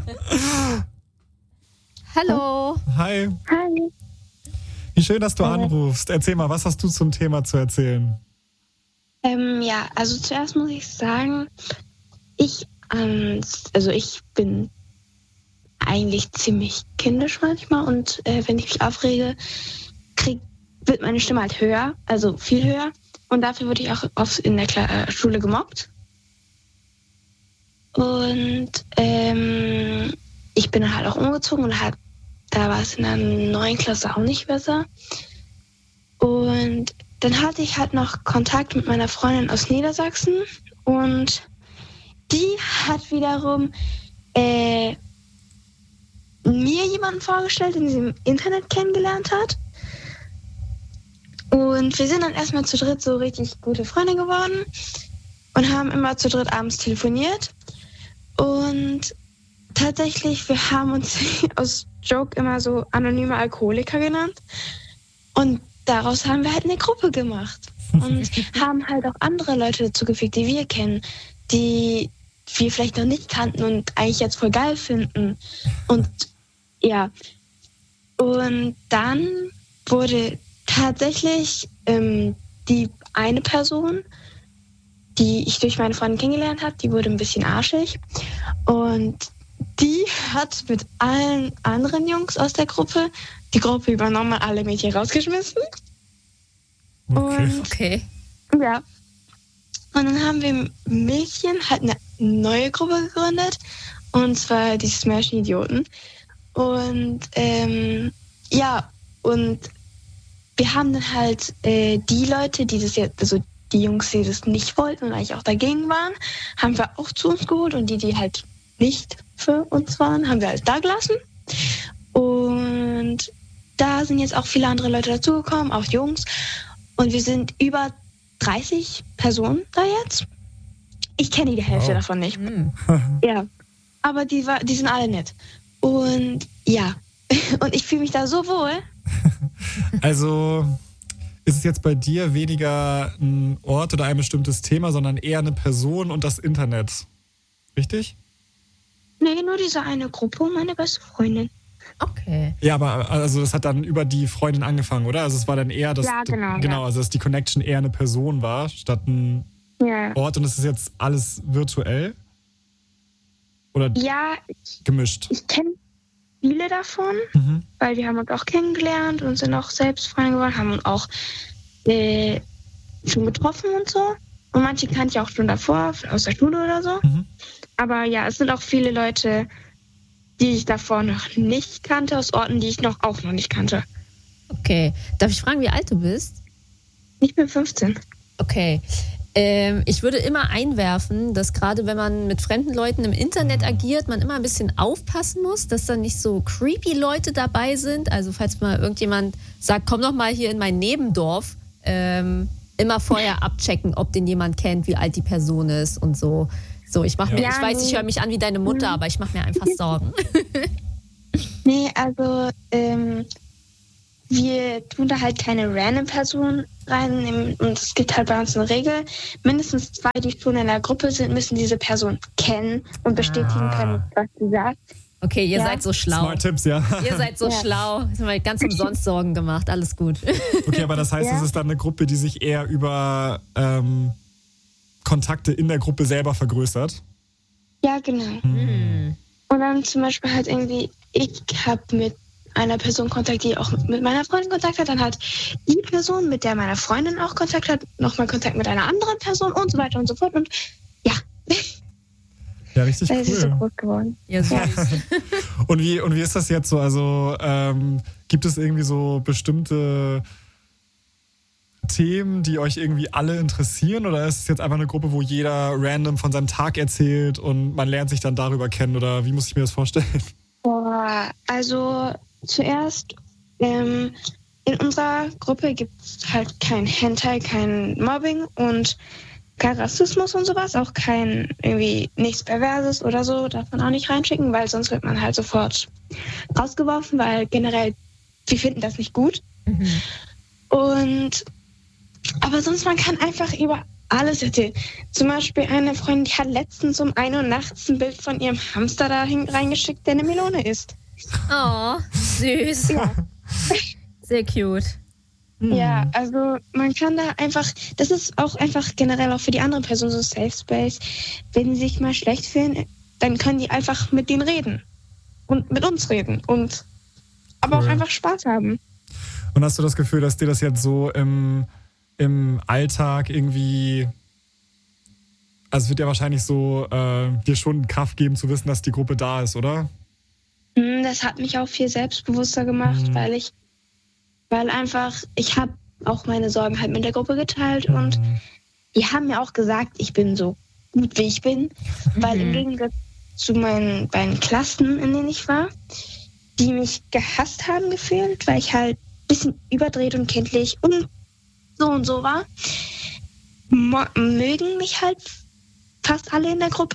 Hallo. Hi. Hi. Wie schön, dass du anrufst. Erzähl mal, was hast du zum Thema zu erzählen? Also zuerst muss ich sagen, ich bin eigentlich ziemlich kindisch manchmal und wenn ich mich aufrege, wird meine Stimme halt höher, also viel höher. Und dafür wurde ich auch oft in der Schule gemobbt. Und ich bin dann halt auch umgezogen und da war es in der 9. Klasse auch nicht besser. Und dann hatte ich halt noch Kontakt mit meiner Freundin aus Niedersachsen und die hat wiederum mir jemanden vorgestellt, den sie im Internet kennengelernt hat. Und wir sind dann erstmal zu dritt so richtig gute Freunde geworden und haben immer zu dritt abends telefoniert. Und tatsächlich, wir haben uns aus Joke immer so anonyme Alkoholiker genannt. Und daraus haben wir halt eine Gruppe gemacht. Und haben halt auch andere Leute dazu gefügt, die wir kennen, die wir vielleicht noch nicht kannten und eigentlich jetzt voll geil finden. Und ja, und dann wurde tatsächlich die eine Person, die ich durch meine Freundin kennengelernt habe, die wurde ein bisschen arschig. Und die hat mit allen anderen Jungs aus der Gruppe die Gruppe übernommen und alle Mädchen rausgeschmissen. Okay. Ja. Und dann haben wir Mädchen halt eine neue Gruppe gegründet. Und zwar die Smash-Idioten. Und und wir haben dann halt die Leute, die das jetzt, also die Jungs, die das nicht wollten und eigentlich auch dagegen waren, haben wir auch zu uns geholt und die halt nicht für uns waren, haben wir halt da gelassen. Und da sind jetzt auch viele andere Leute dazugekommen, auch Jungs. Und wir sind über 30 Personen da jetzt. Ich kenne die Hälfte davon nicht. Ja, aber die sind alle nett. Und ja, und ich fühle mich da so wohl. Also ist es jetzt bei dir weniger ein Ort oder ein bestimmtes Thema, sondern eher eine Person und das Internet. Richtig? Nee, nur diese eine Gruppe und meine beste Freundin. Okay. Ja, aber also das hat dann über die Freundin angefangen, oder? Also es war dann eher, dass also dass die Connection eher eine Person war, statt ein Ort und es ist jetzt alles virtuell? Oder gemischt? Ich kenne viele davon, weil wir haben uns auch kennengelernt und sind auch selbst Freunde geworden, haben uns auch schon getroffen und so. Und manche kannte ich auch schon davor, aus der Schule oder so. Aber ja, es sind auch viele Leute, die ich davor noch nicht kannte, aus Orten, die ich auch noch nicht kannte. Okay. Darf ich fragen, wie alt du bist? Ich bin 15. Okay. Ich würde immer einwerfen, dass gerade wenn man mit fremden Leuten im Internet agiert, man immer ein bisschen aufpassen muss, dass da nicht so creepy Leute dabei sind. Also falls mal irgendjemand sagt, komm doch mal hier in mein Nebendorf, immer vorher abchecken, ob den jemand kennt, wie alt die Person ist und so. So, ich weiß, ich höre mich an wie deine Mutter, aber ich mache mir einfach Sorgen. Nee, also wir tun da halt keine random Person rein und es gibt halt bei uns eine Regel. Mindestens 2, die schon in der Gruppe sind, müssen diese Person kennen und bestätigen können, was sie sagt. Okay, ihr seid so schlau. Smart Tipps, ja. Ihr seid so schlau. Ich habe mir ganz umsonst Sorgen gemacht. Alles gut. Okay, aber das heißt, es ist dann eine Gruppe, die sich eher über Kontakte in der Gruppe selber vergrößert? Ja, genau. Und dann zum Beispiel halt irgendwie, ich habe mit einer Person Kontakt, die auch mit meiner Freundin Kontakt hat, dann hat die Person, mit der meine Freundin auch Kontakt hat, nochmal Kontakt mit einer anderen Person und so weiter und so fort. Und ja. Ja, richtig cool. Das ist so groß geworden. Ja, süß. Und wie ist das jetzt so? Also gibt es irgendwie so bestimmte Themen, die euch irgendwie alle interessieren? Oder ist es jetzt einfach eine Gruppe, wo jeder random von seinem Tag erzählt und man lernt sich dann darüber kennen? Oder wie muss ich mir das vorstellen? Boah, also zuerst in unserer Gruppe gibt es halt kein Hentai, kein Mobbing und kein Rassismus und sowas, auch kein irgendwie nichts Perverses oder so, darf man auch nicht reinschicken, weil sonst wird man halt sofort rausgeworfen, weil generell, wir finden das nicht gut. Aber sonst, man kann einfach über alles erzählen. Zum Beispiel eine Freundin, die hat letztens um 1 Uhr nachts ein Bild von ihrem Hamster da reingeschickt, der eine Melone isst. Oh, süß. Ja. Sehr cute. Ja, also man kann da einfach, das ist auch einfach generell auch für die andere Person so ein Safe Space. Wenn sie sich mal schlecht fühlen, dann können die einfach mit denen reden und mit uns reden und aber auch einfach Spaß haben. Und hast du das Gefühl, dass dir das jetzt so im Alltag irgendwie, also es wird ja wahrscheinlich so dir schon Kraft geben zu wissen, dass die Gruppe da ist, oder? Das hat mich auch viel selbstbewusster gemacht, weil einfach, ich habe auch meine Sorgen halt mit der Gruppe geteilt und die haben mir auch gesagt, ich bin so gut, wie ich bin, weil im Gegensatz zu meinen beiden Klassen, in denen ich war, die mich gehasst haben gefühlt, weil ich halt ein bisschen überdreht und kindlich und so war, mögen mich halt fast alle in der Gruppe.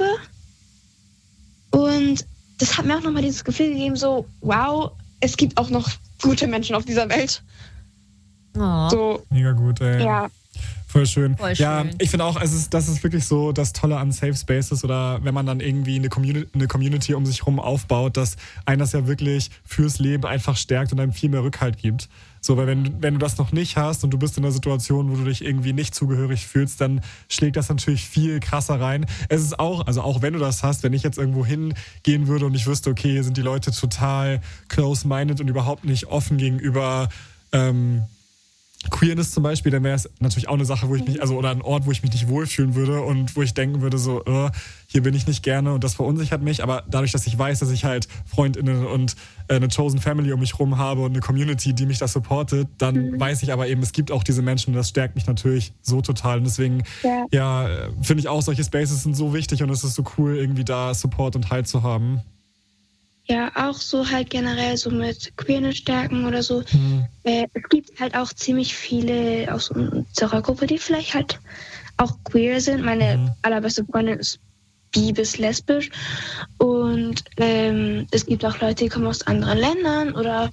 Und das hat mir auch nochmal dieses Gefühl gegeben, so, wow, es gibt auch noch gute Menschen auf dieser Welt. Oh. So, mega gut, ey. ja. Voll schön. Ja, schön. ich finde auch, das ist wirklich so das Tolle an Safe Spaces oder wenn man dann irgendwie eine Community um sich herum aufbaut, dass einen das ja wirklich fürs Leben einfach stärkt und einem viel mehr Rückhalt gibt. So, weil wenn du das noch nicht hast und du bist in einer Situation, wo du dich irgendwie nicht zugehörig fühlst, dann schlägt das natürlich viel krasser rein. Es ist auch, also auch wenn du das hast, wenn ich jetzt irgendwo hingehen würde und ich wüsste, okay, hier sind die Leute total close-minded und überhaupt nicht offen gegenüber Queerness zum Beispiel, dann wäre es natürlich auch eine Sache, wo ich mich, also oder ein Ort, wo ich mich nicht wohlfühlen würde und wo ich denken würde, so, hier bin ich nicht gerne und das verunsichert mich. Aber dadurch, dass ich weiß, dass ich halt FreundInnen und eine Chosen Family um mich rum habe und eine Community, die mich da supportet, dann weiß ich aber eben, es gibt auch diese Menschen und das stärkt mich natürlich so total. Und deswegen, finde ich auch, solche Spaces sind so wichtig und es ist so cool, irgendwie da Support und Halt zu haben. Ja, auch so halt generell so mit Queerness-Stärken oder so. Es gibt halt auch ziemlich viele aus unserer Gruppe, die vielleicht halt auch queer sind. Meine allerbeste Freundin ist bi bis lesbisch. Und es gibt auch Leute, die kommen aus anderen Ländern oder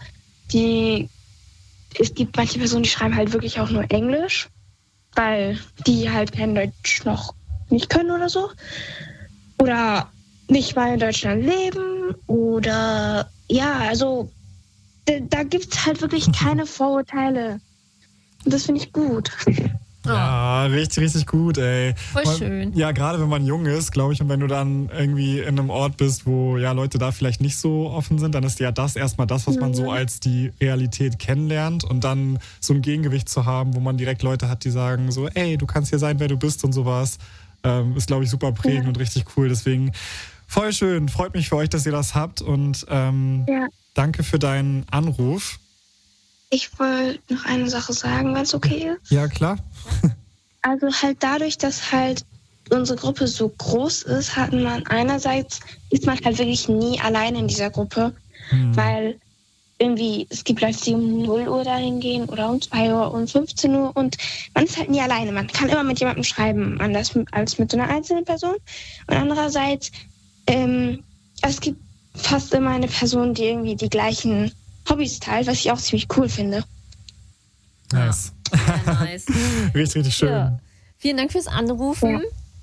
es gibt manche Personen, die schreiben halt wirklich auch nur Englisch, weil die halt kein Deutsch noch nicht können oder so. Oder nicht mal in Deutschland leben oder ja, also da gibt es halt wirklich keine Vorurteile. Und das finde ich gut. Ja, richtig, richtig gut, ey. Voll schön. Ja, gerade wenn man jung ist, glaube ich, und wenn du dann irgendwie in einem Ort bist, wo ja Leute da vielleicht nicht so offen sind, dann ist ja das erstmal das, was man so als die Realität kennenlernt und dann so ein Gegengewicht zu haben, wo man direkt Leute hat, die sagen so, ey, du kannst hier sein, wer du bist und sowas, ist, glaube ich, super prägend und richtig cool. Deswegen voll schön, freut mich für euch, dass ihr das habt und danke für deinen Anruf. Ich wollte noch eine Sache sagen, wenn es okay ist. Ja, klar. Also halt dadurch, dass halt unsere Gruppe so groß ist, ist man halt wirklich nie alleine in dieser Gruppe, weil irgendwie, es gibt Leute, die um 0 Uhr dahin gehen oder um 2 Uhr, um 15 Uhr und man ist halt nie alleine. Man kann immer mit jemandem schreiben, anders als mit so einer einzelnen Person. Und andererseits, es gibt fast immer eine Person, die irgendwie die gleichen Hobbys teilt, was ich auch ziemlich cool finde. Nice. Ja, nice. Richtig schön. Ja. Vielen Dank fürs Anrufen. Ja.